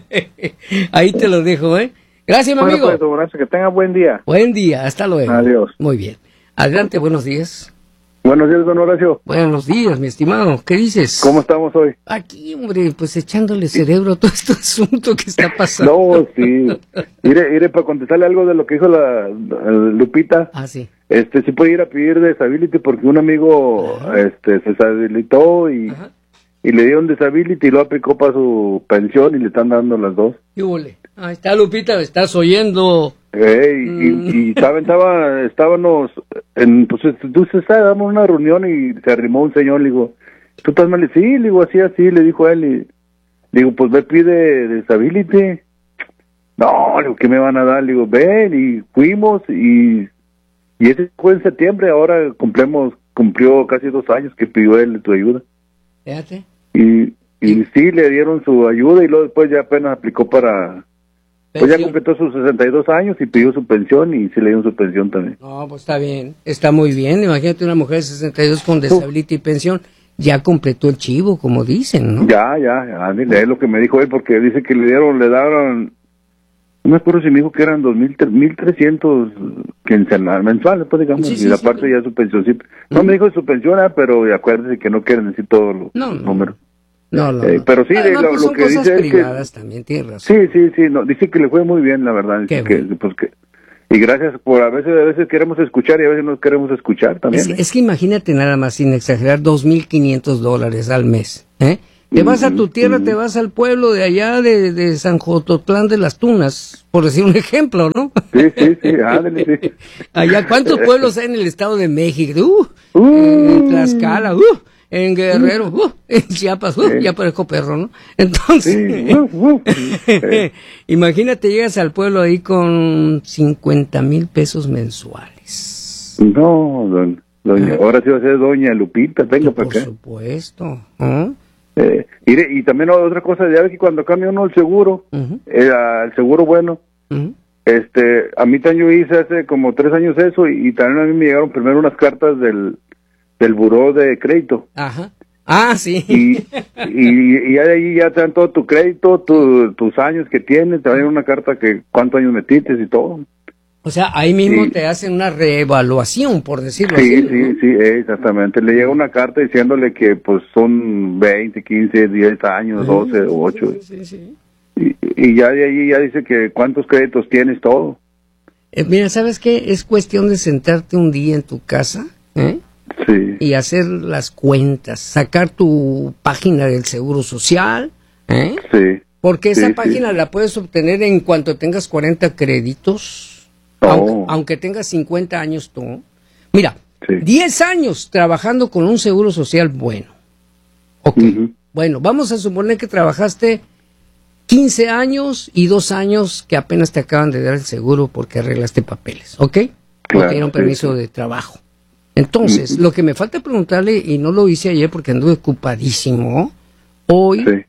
B: Ahí te lo dejo, ¿eh? Gracias, mi
D: Bueno,
B: amigo.
D: pues, don Horacio, que tenga buen día.
B: Buen día, hasta luego.
D: Adiós.
B: Muy bien. Adelante, buenos días.
E: Buenos días, don Horacio.
B: Buenos días, mi estimado. ¿Qué dices?
E: ¿Cómo estamos hoy?
B: Aquí, hombre, pues echándole cerebro a todo este asunto que está pasando.
E: No, sí. Iré, iré para contestarle algo de lo que dijo la, la Lupita.
B: Ah, sí.
E: Este, sí puede ir a pedir disability porque un amigo, este, se deshabilitó y,
B: Ajá.
E: y le dieron disability y lo aplicó para su pensión y le están dando las dos.
B: ¿Qué hubo? Ahí está, Lupita, ¿me estás oyendo?
E: Ey,
B: Mm.
E: y, y saben, estaba, estábamos en, pues, tú se estábamos en una reunión y se arrimó un señor, le digo, ¿tú estás mal? Sí, le digo, así, así, le dijo él, y le digo, pues ve, pide disability. No, le digo, ¿qué me van a dar? Le digo, ven, y fuimos, y, y ese fue en septiembre, ahora cumplimos, cumplió casi dos años que pidió él tu ayuda.
B: Fíjate.
E: Y, y sí, le dieron su ayuda, y luego después ya apenas aplicó para... Pues ya
B: Pensión.
E: completó sus sesenta y dos años y pidió su pensión y sí le dieron su pensión también.
B: No, pues está bien, está muy bien. Imagínate una mujer de sesenta y dos con disability y pensión, ya completó el chivo, como dicen, ¿no?
E: Ya, ya, ya, es lo que me dijo él, porque dice que le dieron, le daron, no me acuerdo si me dijo que eran dos mil, mil trescientos quincenal, mensuales, pues digamos,
B: Sí, sí,
E: y
B: sí,
E: aparte
B: sí.
E: ya su pensión, sí. No me dijo su pensión, ah, pero acuérdese que no quieren decir todos los
B: No, no.
E: números.
B: No, no,
E: Eh,
B: no.
E: pero sí, de
B: Además,
E: lo-
B: pues
E: lo
B: son
E: que
B: cosas
E: dice es que-
B: privadas también, tienes razón.
E: Sí, sí, sí, no, dice que le fue muy bien, la verdad, dice
B: Qué
E: que,
B: bueno.
E: pues que, y gracias por, a veces a veces queremos escuchar y a veces no queremos escuchar también.
B: Es,
E: ¿eh?
B: es que imagínate nada más, sin exagerar, dos mil quinientos dólares al mes, ¿eh? Te vas a tu tierra, te vas al pueblo de allá de, de San Jototlán de las Tunas, por decir un ejemplo, ¿no?
E: Sí, sí, sí, ándale, sí.
B: Allá, ¿cuántos pueblos hay en el Estado de México? Uh,
E: Uh.
B: en Tlaxcala, uh, en Guerrero, uh, en Chiapas, uh,
E: Sí.
B: ya parezco perro, ¿no? Entonces,
E: Sí, uh, uh. Sí.
B: imagínate, llegas al pueblo ahí con cincuenta mil pesos mensuales.
E: No, don, doña, ahora sí va a ser doña Lupita, venga para
B: Por
E: acá.
B: supuesto. ¿eh?
E: Eh, mire, y también otra cosa, ya ve que cuando cambia uno el seguro,
B: Ujú,
E: eh, al seguro bueno,
B: ujú.
E: este, a mí también yo hice hace como tres años eso y, y también a mí me llegaron primero unas cartas del, del buró de crédito.
B: Ajá. Ah, sí.
E: Y, y, y ahí ya te dan todo tu crédito, tu, tus años que tienes, te dan una carta que cuántos años metiste y todo.
B: O sea, ahí mismo
E: Sí.
B: te hacen una reevaluación, por decirlo
E: Sí,
B: así.
E: sí,
B: ¿no?
E: sí, exactamente. Le llega una carta diciéndole que pues son veinte, quince, diez años, doce o ocho.
B: Sí, sí, sí.
E: Y, y ya de ahí ya dice que cuántos créditos tienes, todo.
B: Eh, mira, ¿sabes qué? Es cuestión de sentarte un día en tu casa, ¿eh?
E: Sí,
B: Y hacer las cuentas, sacar tu página del Seguro Social, ¿eh?
E: sí.
B: Porque esa
E: Sí,
B: página
E: sí.
B: la puedes obtener en cuanto tengas cuarenta créditos,
E: Oh.
B: aunque, aunque tengas cincuenta años tú. Mira,
E: Sí.
B: diez años trabajando con un Seguro Social bueno. Ok,
E: Ujú.
B: bueno, vamos a suponer que trabajaste quince años y dos años que apenas te acaban de dar el seguro porque arreglaste papeles, ¿ok?
E: Claro,
B: o te dieron
E: sí,
B: permiso
E: sí.
B: de trabajo. Entonces,
E: Ujú.
B: lo que me falta preguntarle, y no lo hice ayer porque anduve ocupadísimo, hoy,
E: Sí.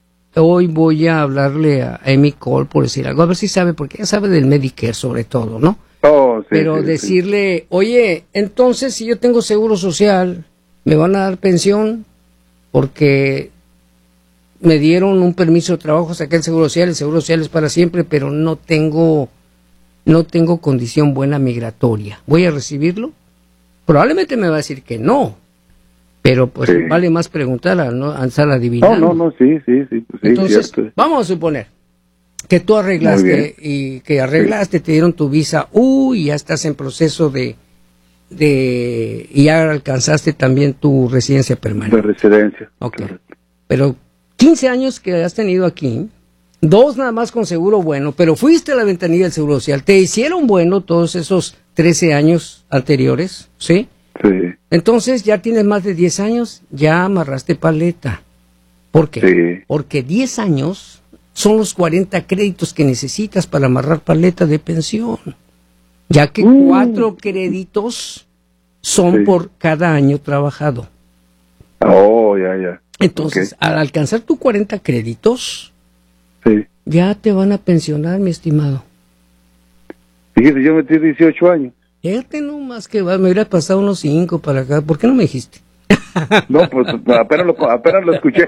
B: hoy voy a hablarle a Amy Cole por decir algo, a ver si sabe, porque ella sabe del Medicare sobre todo, ¿no?
E: Oh, sí,
B: Pero
E: sí, sí.
B: decirle, oye, entonces si yo tengo seguro social, ¿me van a dar pensión? Porque me dieron un permiso de trabajo, saqué el seguro social, el seguro social es para siempre, pero no tengo, no tengo condición buena migratoria. ¿Voy a recibirlo? Probablemente me va a decir que no, pero pues
E: Sí.
B: vale más preguntar a no a estar
E: No,
B: adivinando.
E: no, no, sí, sí, sí. Pues sí,
B: Entonces,
E: cierto.
B: vamos a suponer que tú
E: Muy
B: arreglaste y que arreglaste, te dieron tu visa U y ya estás en proceso de, de y ya alcanzaste también tu residencia
E: De
B: permanente.
E: residencia.
B: Ok.
E: Correcto.
B: Pero quince años que has tenido aquí, dos nada más con seguro bueno, pero fuiste a la ventanilla del Seguro Social, te hicieron bueno todos esos trece años anteriores, ¿sí?
E: Sí,
B: Entonces ya tienes más de diez años, ya amarraste paleta. ¿Por qué?
E: Sí.
B: Porque diez años son los cuarenta créditos que necesitas para amarrar paleta de pensión. Ya que
E: Mm.
B: cuatro créditos son
E: Sí.
B: por cada año trabajado.
E: oh, ya, ya.
B: Entonces,
E: Ok.
B: al alcanzar tus cuarenta créditos,
E: Sí.
B: ya te van a pensionar, mi estimado.
E: Fíjese, yo metí dieciocho años.
B: Fíjate nomás que va, me hubiera pasado unos cinco para acá. ¿Por qué no me dijiste?
E: No, pues apenas lo, apenas lo escuché.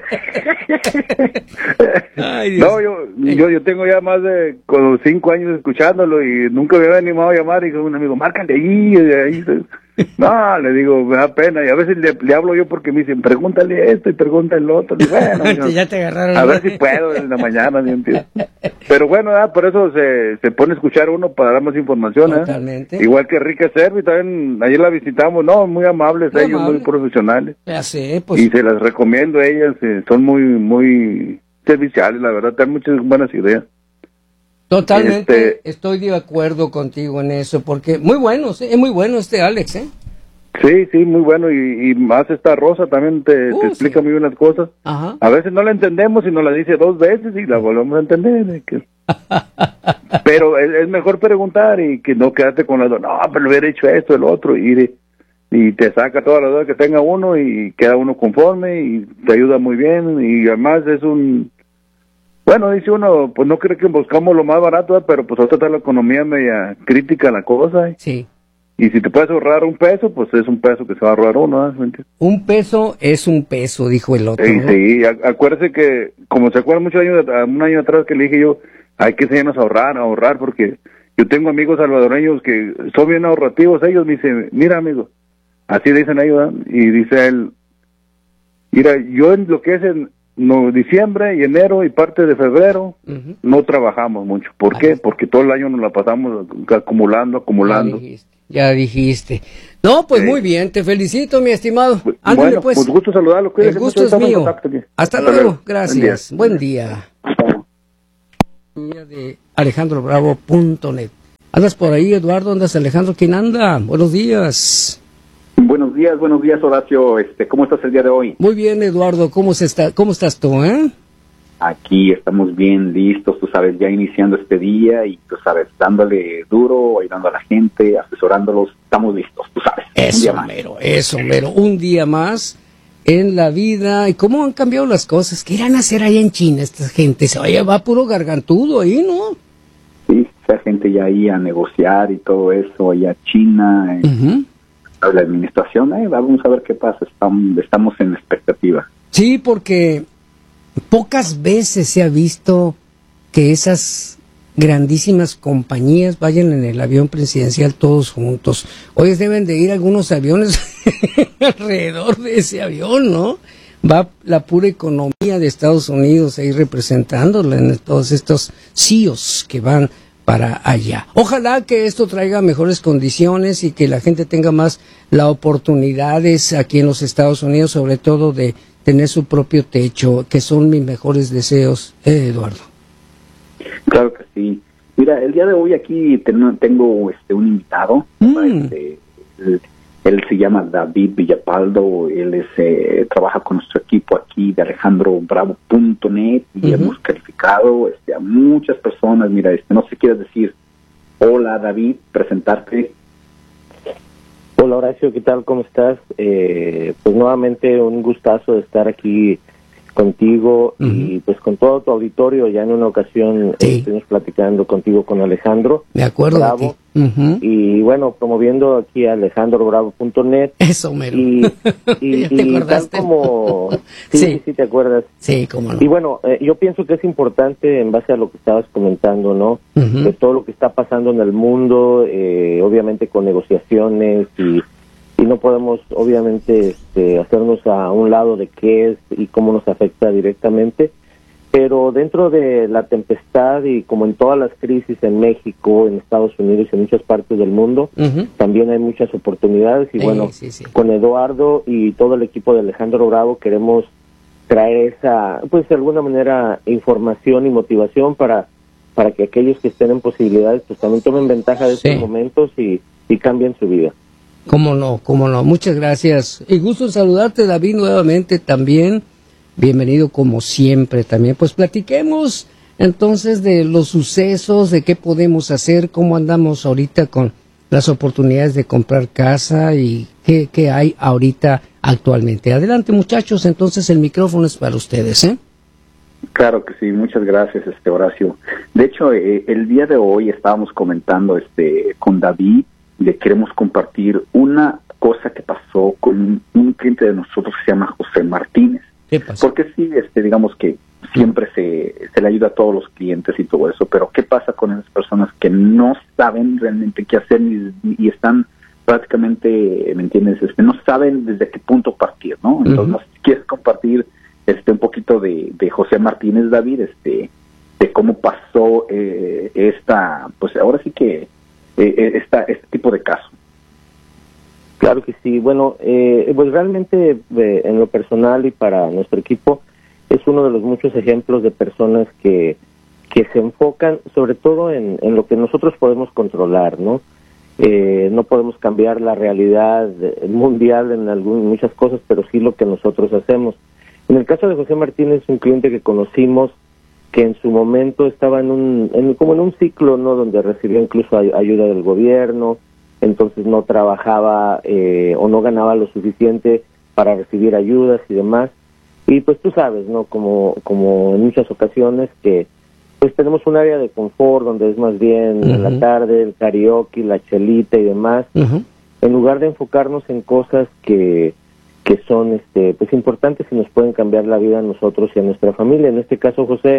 B: Ay, Dios.
E: No, yo, yo, yo tengo ya más de como cinco años escuchándolo y nunca me había animado a llamar y con un amigo, márcale ahí, de ahí. No, le digo, me da pena y a veces le, le hablo yo porque me dicen, pregúntale esto y pregúntale lo otro. Y bueno, yo,
B: ya te agarraron.
E: a ver si puedo en la mañana, ¿me entiendes? Pero bueno, ah, por eso se, se pone a escuchar uno para dar más información. ¿eh?
B: Totalmente.
E: Igual que Rica Servi, también ayer la visitamos, no, muy amables
B: Muy
E: ellos,
B: amable.
E: muy profesionales.
B: Ya sé, pues.
E: Y se las recomiendo a ellas, eh, son muy, muy serviciales, la verdad, tienen muchas buenas ideas.
B: Totalmente
E: Este-
B: estoy de acuerdo contigo en eso, porque muy bueno, sí, es muy bueno este Alex, ¿eh?
E: Sí, sí, muy bueno, y, y más esta Rosa también te,
B: Uh,
E: te explica
B: sí.
E: muy bien las cosas.
B: Ajá.
E: A veces no la entendemos y nos la dice dos veces y la volvemos a entender. eh, que- Pero es, es mejor preguntar y que no quedarte con la duda, no, pero le hubiera hecho esto, el otro, y, de- y te saca toda la duda que tenga uno y queda uno conforme y te ayuda muy bien y además es un... Bueno, dice uno, pues no cree que buscamos lo más barato, ¿eh? Pero pues ahorita está la economía media crítica la cosa. ¿eh?
B: Sí.
E: Y si te puedes ahorrar un peso, pues es un peso que se va a ahorrar uno, ¿eh? ¿Me entiendes?
B: Un peso es un peso, dijo el otro.
E: Sí,
B: ¿no?
E: sí, a- acuérdese que, como se acuerdan muchos años, a- un año atrás que le dije yo, hay que enseñarnos a ahorrar, a ahorrar, porque yo tengo amigos salvadoreños que son bien ahorrativos, ellos me dicen, mira amigo, así dicen ellos, ¿eh? Y dice él, mira, yo en lo que es en, no, diciembre y enero y parte de febrero uh-huh. no trabajamos mucho. ¿Por Ay. qué? Porque todo el año nos la pasamos acumulando, acumulando.
B: Ya dijiste. Ya dijiste. No, pues sí. Muy bien, te felicito, mi estimado. Ándale,
E: bueno,
B: pues.
E: pues gusto saludarlo.
B: El gusto es mío. Hasta, Hasta luego. luego. Gracias. Buen día. Buen día. De alejandro bravo punto net. ¿Andas por ahí, Eduardo? ¿Andas, Alejandro? ¿Quién anda? Buenos días.
F: Buenos días, buenos días, Horacio. Este, ¿cómo estás el día de hoy?
B: Muy bien, Eduardo. ¿Cómo se está? ¿Cómo estás tú, eh?
F: Aquí estamos bien listos, tú sabes, ya iniciando este día y tú sabes, dándole duro, ayudando a la gente, asesorándolos, estamos listos, tú sabes.
B: Eso, mero, eso, mero, un día más en la vida. ¿Y cómo han cambiado las cosas? ¿Qué irán a hacer allá en China esta gente? Se oye, va puro gargantudo ahí, ¿no?
F: Sí, esa gente ya ahí a negociar y todo eso, allá China, uh-huh. la administración, eh, vamos a ver qué pasa, estamos, estamos en expectativa.
B: Sí, porque pocas veces se ha visto que esas grandísimas compañías vayan en el avión presidencial todos juntos. Hoy deben de ir algunos aviones alrededor de ese avión, ¿no? Va la pura economía de Estados Unidos ahí representándola en todos estos C E Os que van para allá. Ojalá que esto traiga mejores condiciones y que la gente tenga más las oportunidades aquí en los Estados Unidos, sobre todo de tener su propio techo, que son mis mejores deseos, eh, Eduardo.
F: Claro que sí. Mira, el día de hoy aquí ten, tengo este un invitado. Mm. Este, él, él se llama David Villapaldo. Él es, eh, trabaja con nuestro equipo aquí de alejandro bravo punto net y uh-huh. hemos calificado este, a muchas personas. Mira, este, no sé si quieres decir hola, David, presentarte.
G: Hola, Horacio, ¿qué tal? ¿Cómo estás? Eh, pues nuevamente un gustazo de estar aquí contigo uh-huh. y pues con todo tu auditorio. Ya en una ocasión sí. eh, estuvimos platicando contigo con Alejandro.
B: Me acuerdo
G: Bravo.
B: De ti. Uh-huh.
G: Y bueno, promoviendo aquí a alejandro bravo punto net.
B: Eso, mero.
G: Y, y,
B: ¿Te
G: y tal como... Sí, sí, sí, sí, te acuerdas.
B: Sí, cómo no.
G: Y bueno, eh, yo pienso que es importante, en base a lo que estabas comentando, ¿no? Uh-huh. De todo lo que está pasando en el mundo, eh, obviamente con negociaciones y... y no podemos obviamente este, hacernos a un lado de qué es y cómo nos afecta directamente, pero dentro de la tempestad y como en todas las crisis en México, en Estados Unidos y en muchas partes del mundo, uh-huh. también hay muchas oportunidades y sí, bueno, sí, sí. con Eduardo y todo el equipo de Alejandro Bravo queremos traer esa, pues de alguna manera, información y motivación para, para que aquellos que estén en posibilidades pues también tomen ventaja de estos sí. momentos y, y cambien su vida.
B: Cómo no, cómo no. Muchas gracias. Y gusto en saludarte, David, nuevamente también. Bienvenido como siempre también. Pues platiquemos entonces de los sucesos, de qué podemos hacer, cómo andamos ahorita con las oportunidades de comprar casa y qué, qué hay ahorita actualmente. Adelante, muchachos, entonces el micrófono es para ustedes, ¿eh?
F: Claro que sí, muchas gracias, este Horacio. De hecho, eh, el día de hoy estábamos comentando este con David, le queremos compartir una cosa que pasó con un, un cliente de nosotros que se llama José Martínez.
B: ¿Qué pasó?
F: Porque sí, este, digamos que siempre se, se le ayuda a todos los clientes y todo eso, pero ¿qué pasa con esas personas que no saben realmente qué hacer y, y están prácticamente, ¿me entiendes? Este, no saben desde qué punto partir, ¿no? Entonces, uh-huh. si quieres compartir este un poquito de, de José Martínez, David, este, de cómo pasó eh, esta, pues ahora sí que Eh, esta, este tipo de caso.
G: Claro que sí. Bueno, eh, pues realmente eh, en lo personal y para nuestro equipo es uno de los muchos ejemplos de personas que que se enfocan sobre todo en, en lo que nosotros podemos controlar, ¿no? Eh, no podemos cambiar la realidad mundial en algún, muchas cosas, pero sí lo que nosotros hacemos. En el caso de José Martínez, un cliente que conocimos que en su momento estaba en un en, como en un ciclo, no, donde recibió incluso ay- ayuda del gobierno, entonces no trabajaba eh, o no ganaba lo suficiente para recibir ayudas y demás, y pues tú sabes, no, como como en muchas ocasiones que pues tenemos un área de confort donde es más bien uh-huh. en la tarde el karaoke, la chelita y demás, uh-huh. en lugar de enfocarnos en cosas que que son este pues importantes y nos pueden cambiar la vida a nosotros y a nuestra familia. En este caso, José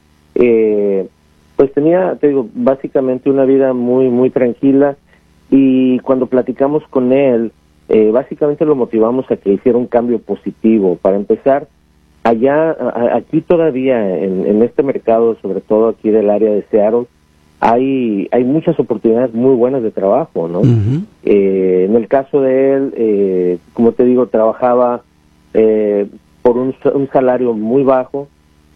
G: Eh, pues tenía, te digo, básicamente una vida muy, muy tranquila, y cuando platicamos con él, eh, básicamente lo motivamos a que hiciera un cambio positivo. Para empezar, allá, a, aquí todavía, en, en este mercado, sobre todo aquí del área de Seattle, hay hay muchas oportunidades muy buenas de trabajo, ¿no? Uh-huh. Eh, en el caso de él, eh, como te digo, trabajaba eh, por un, un salario muy bajo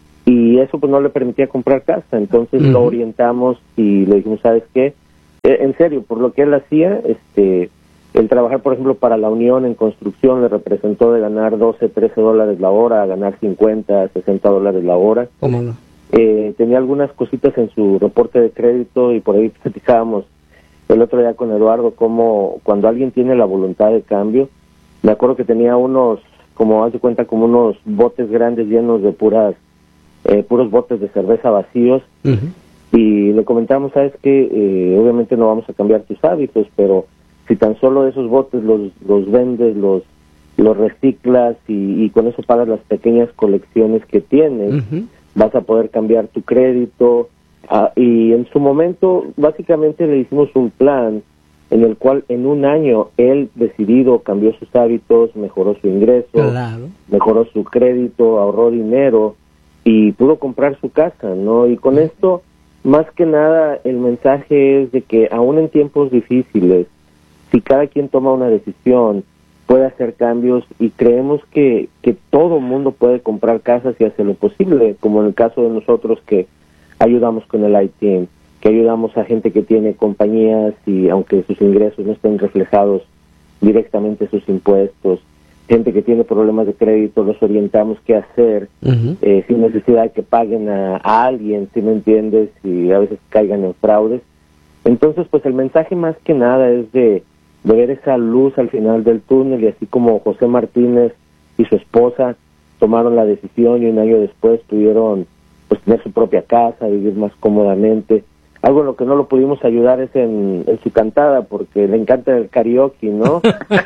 G: y eso pues no le permitía comprar casa. Entonces uh-huh. lo orientamos y le dijimos, ¿sabes qué? Eh, en serio, por lo que él hacía, este, el trabajar, por ejemplo, para la Unión en construcción le representó de ganar doce, trece dólares la hora a ganar cincuenta, sesenta dólares la hora.
B: ¿Cómo no?
G: Eh, tenía algunas cositas en su reporte de crédito y por ahí platicábamos el otro día con Eduardo como cuando alguien tiene la voluntad de cambio. Me acuerdo que tenía unos, como haz de cuenta, como unos botes grandes llenos de puras, eh, puros botes de cerveza vacíos. Uh-huh. Y le comentamos, sabes que eh, obviamente no vamos a cambiar tus hábitos, pero si tan solo esos botes los, los vendes, los, los reciclas y, y con eso pagas las pequeñas colecciones que tienes, uh-huh. vas a poder cambiar tu crédito. Uh, y en su momento, básicamente le hicimos un plan en el cual en un año él decidido cambió sus hábitos, mejoró su ingreso, claro. mejoró su crédito, ahorró dinero y pudo comprar su casa, ¿no? Y con esto, más que nada, el mensaje es de que aún en tiempos difíciles, si cada quien toma una decisión, puede hacer cambios y creemos que, que todo mundo puede comprar casas y hacer lo posible, como en el caso de nosotros que ayudamos con el I T, que ayudamos a gente que tiene compañías y aunque sus ingresos no estén reflejados directamente sus impuestos, gente que tiene problemas de crédito, los orientamos qué hacer, uh-huh. eh, sin necesidad de que paguen a, a alguien, si me entiendes, y a veces caigan en fraudes. Entonces, pues el mensaje más que nada es de, de ver esa luz al final del túnel, y así como José Martínez y su esposa tomaron la decisión y un año después pudieron pues tener su propia casa, vivir más cómodamente. Algo en lo que no lo pudimos ayudar es en, en su cantada, porque le encanta el karaoke, ¿no?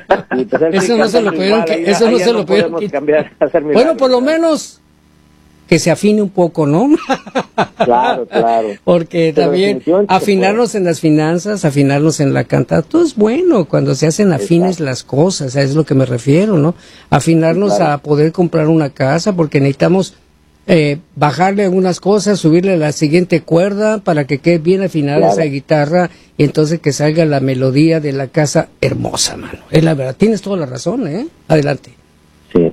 G: Y pues
B: eso no se lo pudieron, que, eso no se lo pudieron
G: cambiar, hacer
B: bueno, por lo menos que se afine un poco, ¿no?
G: Claro, claro.
B: Porque pero también afinarnos en las finanzas, afinarnos en la cantada, todo es bueno cuando se hacen afines Exacto. las cosas, a eso es lo que me refiero, ¿no? Afinarnos claro. a poder comprar una casa, porque necesitamos Eh, bajarle algunas cosas, subirle la siguiente cuerda para que quede bien afinada claro. esa guitarra y entonces que salga la melodía de la casa hermosa, mano. Es la verdad, tienes toda la razón, ¿eh? Adelante.
G: Sí.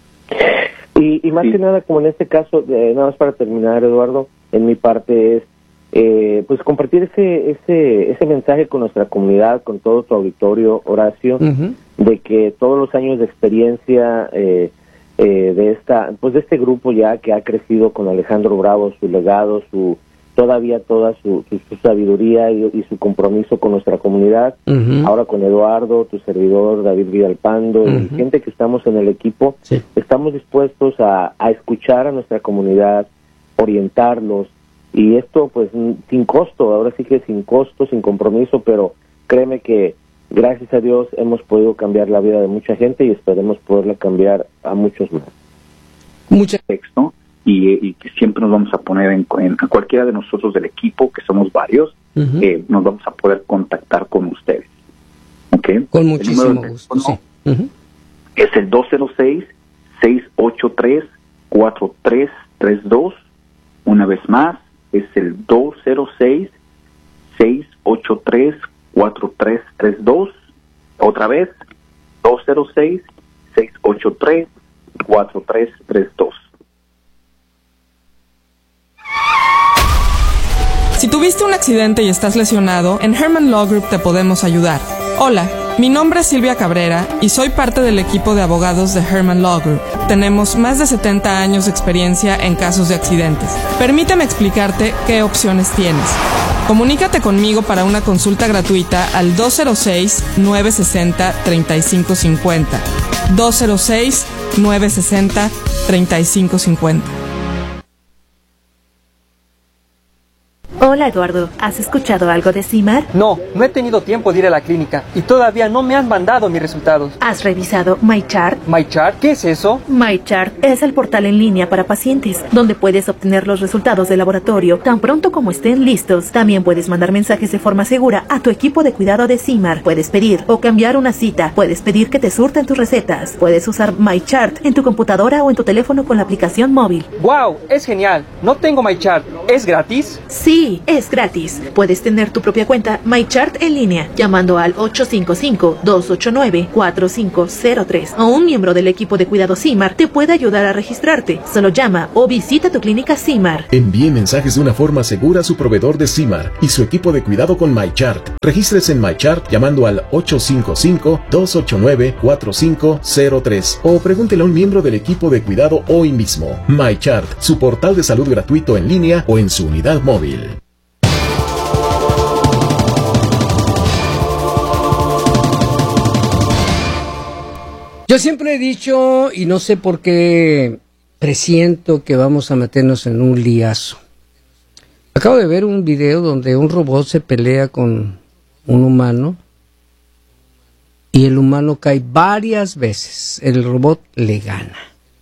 G: Y, y más sí. que nada, como en este caso, eh, nada más para terminar, Eduardo, en mi parte es eh, pues compartir ese ese ese mensaje con nuestra comunidad, con todo tu auditorio, Horacio, uh-huh. de que todos los años de experiencia eh, Eh, de esta pues de este grupo ya que ha crecido con Alejandro Bravo, su legado, su todavía toda su, su, su sabiduría y, y su compromiso con nuestra comunidad, uh-huh. ahora con Eduardo, tu servidor David Villalpando, uh-huh. y gente que estamos en el equipo, sí. estamos dispuestos a, a escuchar a nuestra comunidad, orientarlos, y esto pues sin costo, ahora sí que sin costo, sin compromiso, pero créeme que gracias a Dios hemos podido cambiar la vida de mucha gente y esperemos poderla cambiar a muchos más.
F: Mucho texto y, y que siempre nos vamos a poner en, en a cualquiera de nosotros del equipo, que somos varios, uh-huh. eh, nos vamos a poder contactar con ustedes. ¿Okay?
B: Con muchísimo gusto. Sí. Uh-huh.
F: Es el dos cero seis, seis ocho tres, cuatro tres tres dos. Una vez más, es el dos cero seis, seis ocho tres, cuatro tres tres dos. Otra vez, dos cero seis, seis ocho tres, cuatro tres tres dos.
H: Si tuviste un accidente y estás lesionado, en Herman Law Group te podemos ayudar. Hola, mi nombre es Silvia Cabrera y soy parte del equipo de abogados de Herman Law Group. Tenemos más de setenta años de experiencia en casos de accidentes. Permíteme explicarte qué opciones tienes. Comunícate conmigo para una consulta gratuita al dos cero seis, nueve seis cero, tres cinco cinco cero. dos cero seis, nueve seis cero, tres cinco cinco cero.
I: Hola Eduardo, ¿has escuchado algo de CIMAR?
J: No, no he tenido tiempo de ir a la clínica y todavía no me han mandado mis resultados.
I: ¿Has revisado MyChart?
J: ¿MyChart? ¿Qué es eso?
I: MyChart es el portal en línea para pacientes, donde puedes obtener los resultados del laboratorio tan pronto como estén listos. También puedes mandar mensajes de forma segura a tu equipo de cuidado de CIMAR. Puedes pedir o cambiar una cita. Puedes pedir que te surten tus recetas. Puedes usar MyChart en tu computadora o en tu teléfono con la aplicación móvil.
J: ¡Wow! Es genial. No tengo MyChart. ¿Es gratis?
I: Sí, es gratis. Puedes tener tu propia cuenta MyChart en línea llamando al ocho cinco cinco, dos ocho nueve, cuatro cinco cero tres o un miembro del equipo de cuidado CIMAR te puede ayudar a registrarte. Solo llama o visita tu clínica CIMAR.
K: Envíe mensajes de una forma segura a su proveedor de CIMAR y su equipo de cuidado con MyChart. Regístrese en MyChart llamando al ocho cinco cinco, dos ocho nueve, cuatro cinco cero tres o pregúntele a un miembro del equipo de cuidado hoy mismo. MyChart, su portal de salud gratuito en línea o en su unidad móvil.
B: Yo siempre he dicho, y no sé por qué presiento que vamos a meternos en un liazo. Acabo de ver un video donde un robot se pelea con un humano y el humano cae varias veces. El robot le gana.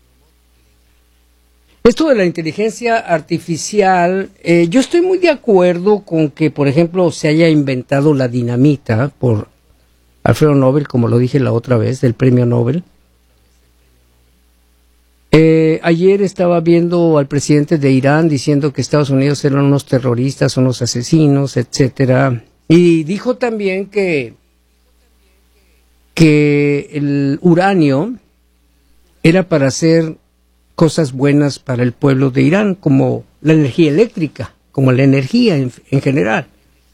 B: Esto de la inteligencia artificial, eh, yo estoy muy de acuerdo con que, por ejemplo, se haya inventado la dinamita por Alfredo Nobel, como lo dije la otra vez, del premio Nobel. Eh, ayer estaba viendo al presidente de Irán diciendo que Estados Unidos eran unos terroristas, unos asesinos, etcétera. Y dijo también que, que el uranio era para hacer cosas buenas para el pueblo de Irán, como la energía eléctrica, como la energía en, en general.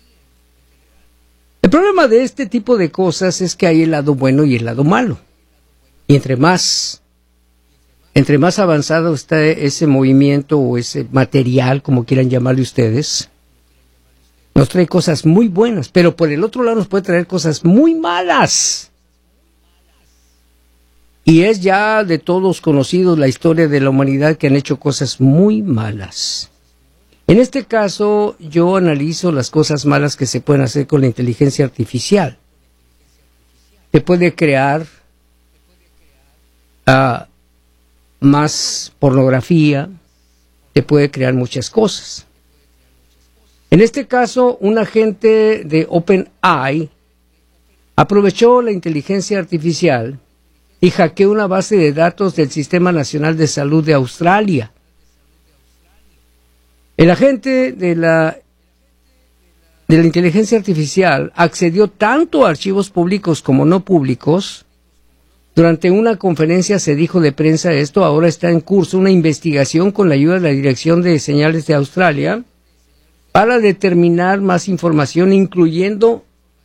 B: El problema de este tipo de cosas es que hay el lado bueno y el lado malo. Y entre más, entre más avanzado está ese movimiento o ese material, como quieran llamarle ustedes, nos trae cosas muy buenas, pero por el otro lado nos puede traer cosas muy malas. Y es ya de todos conocidos la historia de la humanidad que han hecho cosas muy malas. En este caso, yo analizo las cosas malas que se pueden hacer con la inteligencia artificial. Se puede crear uh, más pornografía, se puede crear muchas cosas. En este caso, un agente de OpenAI aprovechó la inteligencia artificial y hackeó una base de datos del Sistema Nacional de Salud de Australia. El agente de la, de la inteligencia artificial accedió tanto a archivos públicos como no públicos. Durante una conferencia se dijo de prensa esto, ahora está en curso una investigación con la ayuda de la Dirección de Señales de Australia para determinar más información, incluyendo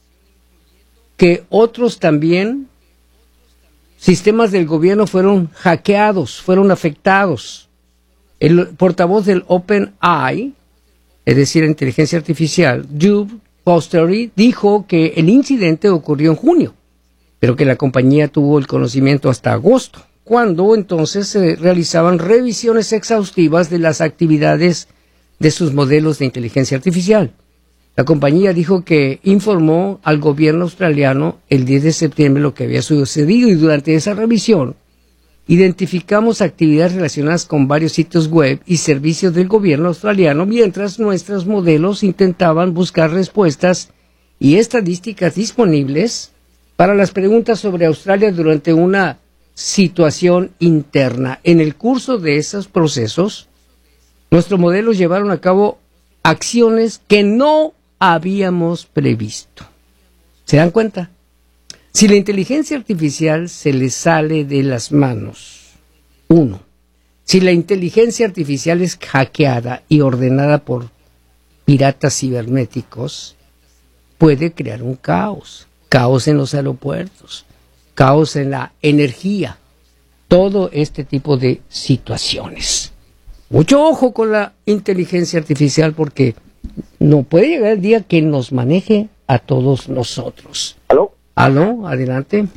B: que otros también sistemas del gobierno fueron hackeados, fueron afectados. El portavoz del OpenAI, es decir, la inteligencia artificial, Jude Fostery, dijo que el incidente ocurrió en junio, pero que la compañía tuvo el conocimiento hasta agosto, cuando entonces se realizaban revisiones exhaustivas de las actividades de sus modelos de inteligencia artificial. La compañía dijo que informó al gobierno australiano el diez de septiembre lo que había sucedido y durante esa revisión identificamos actividades relacionadas con varios sitios web y servicios del gobierno australiano mientras nuestros modelos intentaban buscar respuestas y estadísticas disponibles para las preguntas sobre Australia durante una situación interna. En el curso de esos procesos, nuestros modelos llevaron a cabo acciones que no habíamos previsto. ¿Se dan cuenta? Si la inteligencia artificial se le sale de las manos, uno, si la inteligencia artificial es hackeada y ordenada por piratas cibernéticos, puede crear un caos, caos en los aeropuertos, caos en la energía, todo este tipo de situaciones. Mucho ojo con la inteligencia artificial porque no puede llegar el día que nos maneje a todos nosotros.
L: ¿Aló?
B: ¿Aló? Adelante.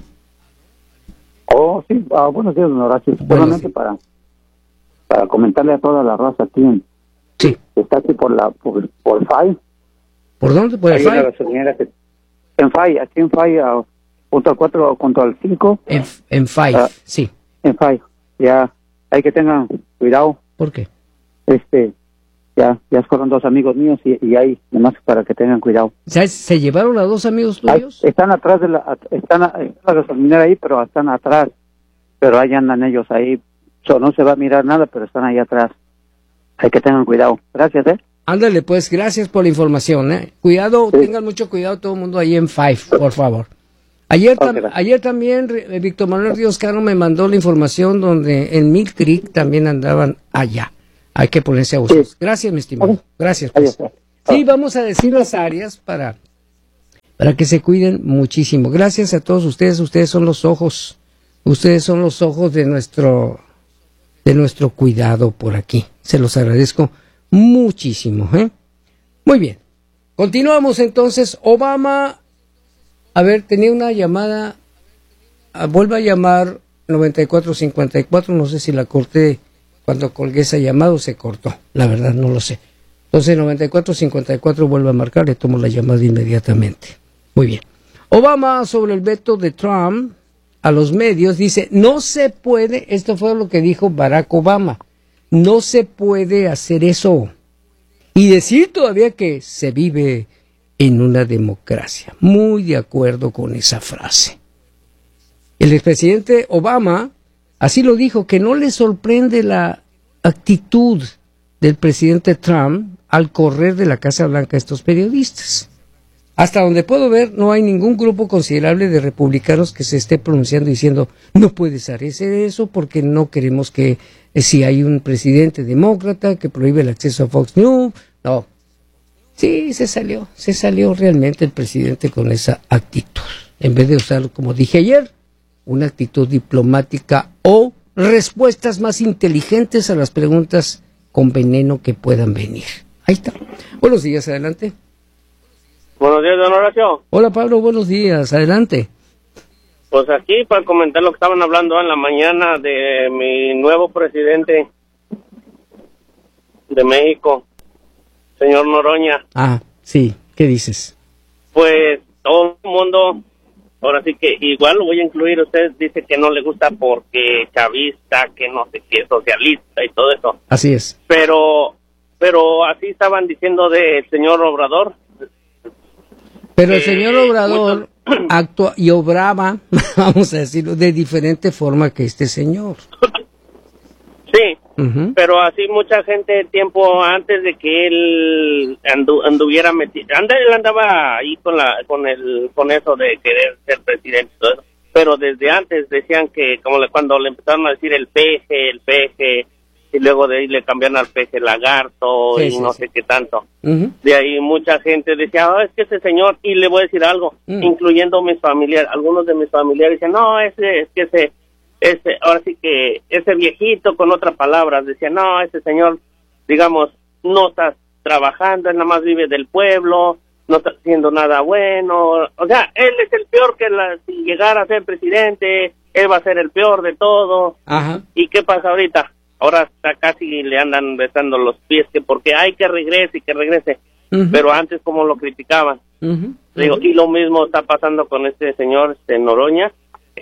L: Oh, sí. Ah, buenos días, don Horacio. Solamente para, para comentarle a toda la raza aquí en,
B: Sí.
L: Está aquí por la, por, por Fay.
B: ¿Por dónde? ¿Por el
L: Hay una
B: Fay?
L: gasolinera que, en Fay, aquí en Fay, a, junto al cuatro, junto al cinco.
B: En, en Fay,
L: Ah,
B: sí.
L: En Fay. Ya, hay que tengan cuidado.
B: ¿Por qué?
L: Este, ya, ya fueron dos amigos míos y, y hay, nomás para que tengan cuidado.
B: ¿Sabes? ¿Se llevaron a dos amigos
L: Hay-
B: tuyos?
L: están atrás de la, están a- está la gasolinera ahí, pero están atrás. Pero ahí andan ellos ahí. So, no se va a mirar nada, pero están ahí atrás. Hay que tengan cuidado. Gracias, eh.
B: Ándale, pues, gracias por la información, ¿eh? Cuidado, tengan mucho cuidado todo el mundo ahí en Five, por favor. Ayer, tam-
L: Ok.
B: ayer también eh, Víctor Manuel Ríos Cano me mandó la información donde en Mill Creek también andaban allá. Hay que ponerse a usos. Gracias, mi estimado. Gracias, pues. Sí, vamos a decir las áreas para, para que se cuiden muchísimo. Gracias a todos ustedes. Ustedes son los ojos. Ustedes son los ojos de nuestro, de nuestro cuidado por aquí. Se los agradezco muchísimo, ¿eh? Muy bien. Continuamos entonces. Obama, a ver, tenía una llamada, ah, vuelve a llamar noventa y cuatro cincuenta y cuatro, no sé si la corté cuando colgué esa llamada o se cortó, la verdad no lo sé. Entonces noventa y cuatro cincuenta y cuatro vuelve a marcar, le tomo la llamada inmediatamente. Muy bien. Obama sobre el veto de Trump a los medios dice, no se puede, esto fue lo que dijo Barack Obama, no se puede hacer eso. Y decir todavía que se vive en una democracia. Muy de acuerdo con esa frase. El expresidente Obama así lo dijo, que no le sorprende la actitud del presidente Trump al correr de la Casa Blanca a estos periodistas. Hasta donde puedo ver, no hay ningún grupo considerable de republicanos que se esté pronunciando diciendo no puedes hacer eso porque no queremos que eh, si hay un presidente demócrata que prohíbe el acceso a Fox News. No. Sí, se salió, se salió realmente el presidente con esa actitud. En vez de usar, como dije ayer, una actitud diplomática o respuestas más inteligentes a las preguntas con veneno que puedan venir. Ahí está. Buenos días, adelante.
M: Buenos días, don Horacio.
B: Hola, Pablo, buenos días, adelante.
M: Pues aquí para comentar lo que estaban hablando en la mañana de mi nuevo presidente de México, señor Noroña.
B: Ah, sí, ¿qué dices?
M: Pues todo el mundo, ahora sí que igual lo voy a incluir, usted dice que no le gusta porque chavista, que no sé qué, socialista y todo eso.
B: Así es.
M: Pero, pero así estaban diciendo del señor Obrador.
B: Pero el
M: Eh,
B: señor Obrador actúa y obraba, vamos a decirlo, de diferente forma que este señor.
M: Sí,
B: Ujú.
M: pero así mucha gente tiempo antes de que él andu- anduviera metido, anda, él andaba ahí con la con el con eso de querer ser presidente y todo eso. Pero desde antes decían que como le- cuando le empezaron a decir el peje, el peje, y luego de ahí le cambiaron al peje lagarto
B: Sí,
M: y
B: sí,
M: no
B: sí.
M: sé qué tanto.
B: Ujú.
M: De ahí mucha gente decía, ah, es que ese señor, y le voy a decir algo,
B: Mm.
M: incluyendo mis familiares, algunos de mis familiares dicen, no, ese, es que ese, ese, ahora sí que, ese viejito, con otras palabras, decía, no, ese señor, digamos, no está trabajando, él nada más vive del pueblo, no está haciendo nada bueno, o sea, él es el peor que la, si llegara a ser presidente, él va a ser el peor de todo.
B: Ajá.
M: ¿Y qué pasa ahorita? Ahora está casi le andan besando los pies, que porque hay que regrese y que regrese.
B: Ujú.
M: Pero antes como lo criticaban.
B: Ujú.
M: Digo, y lo mismo está pasando con este señor, este Noroña.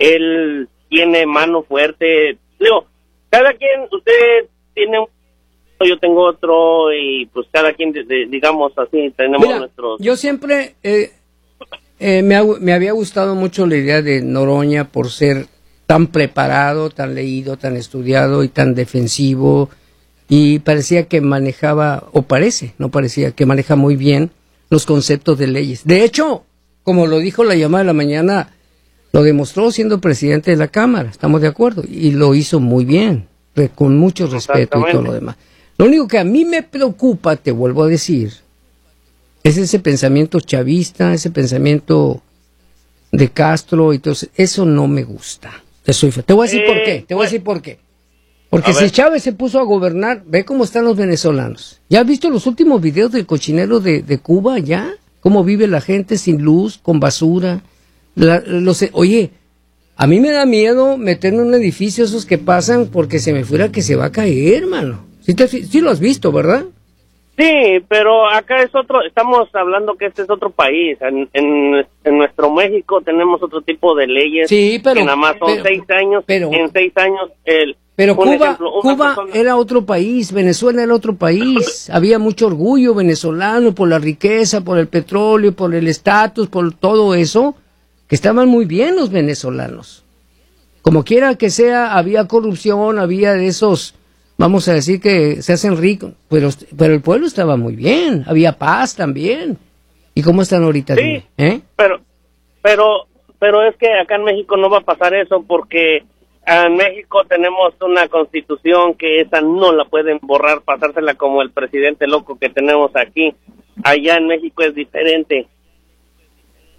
M: Él tiene mano fuerte. Digo, cada quien, usted tiene un, yo tengo otro, y pues cada quien, de- de- digamos así, tenemos
B: Mira,
M: nuestros...
B: yo siempre eh, eh, me, ha- me había gustado mucho la idea de Noroña por ser tan preparado, tan leído, tan estudiado y tan defensivo, y parecía que manejaba, o parece, no parecía, que maneja muy bien los conceptos de leyes. De hecho, como lo dijo la llamada de la mañana, lo demostró siendo presidente de la Cámara, estamos de acuerdo, y lo hizo muy bien, re- con mucho respeto y todo
M: Exactamente.
B: lo demás. Lo único que a mí me preocupa, te vuelvo a decir, es ese pensamiento chavista, ese pensamiento de Castro, y todo eso, eso no me gusta. Te, soy, fe- te voy a decir
M: Eh,
B: por qué, te voy a decir por qué. Porque
M: A
B: si
M: ver.
B: Chávez se puso a gobernar, ve cómo están los venezolanos. ¿Ya has visto los últimos videos del cochinero de, de Cuba ya? ¿Cómo vive la gente sin luz, con basura? La- los, oye, a mí me da miedo meterme en un edificio esos que pasan porque se me fuera que se va a caer, hermano. Sí, te, fi- sí lo has visto, ¿verdad?
M: Sí, pero acá es otro, estamos hablando que este es otro país. En, en, en nuestro México tenemos otro tipo de leyes.
B: Sí, pero
M: que nada más son
B: pero,
M: seis años.
B: Pero,
M: en seis años el.
B: Pero
M: un
B: Cuba,
M: ejemplo,
B: Cuba
M: persona...
B: era otro país, Venezuela era otro país. Había mucho orgullo venezolano por la riqueza, por el petróleo, por el estatus, por todo eso, que estaban muy bien los venezolanos. Como quiera que sea, había corrupción, había de esos, vamos a decir que se hacen ricos, pero, pero el pueblo estaba muy bien, había paz también. ¿Y cómo están ahorita?
M: Sí,
B: ¿Eh?
M: pero, pero, pero es que acá en México no va a pasar eso porque en México tenemos una constitución que esa no la pueden borrar, pasársela como el presidente loco que tenemos aquí. Allá en México es diferente.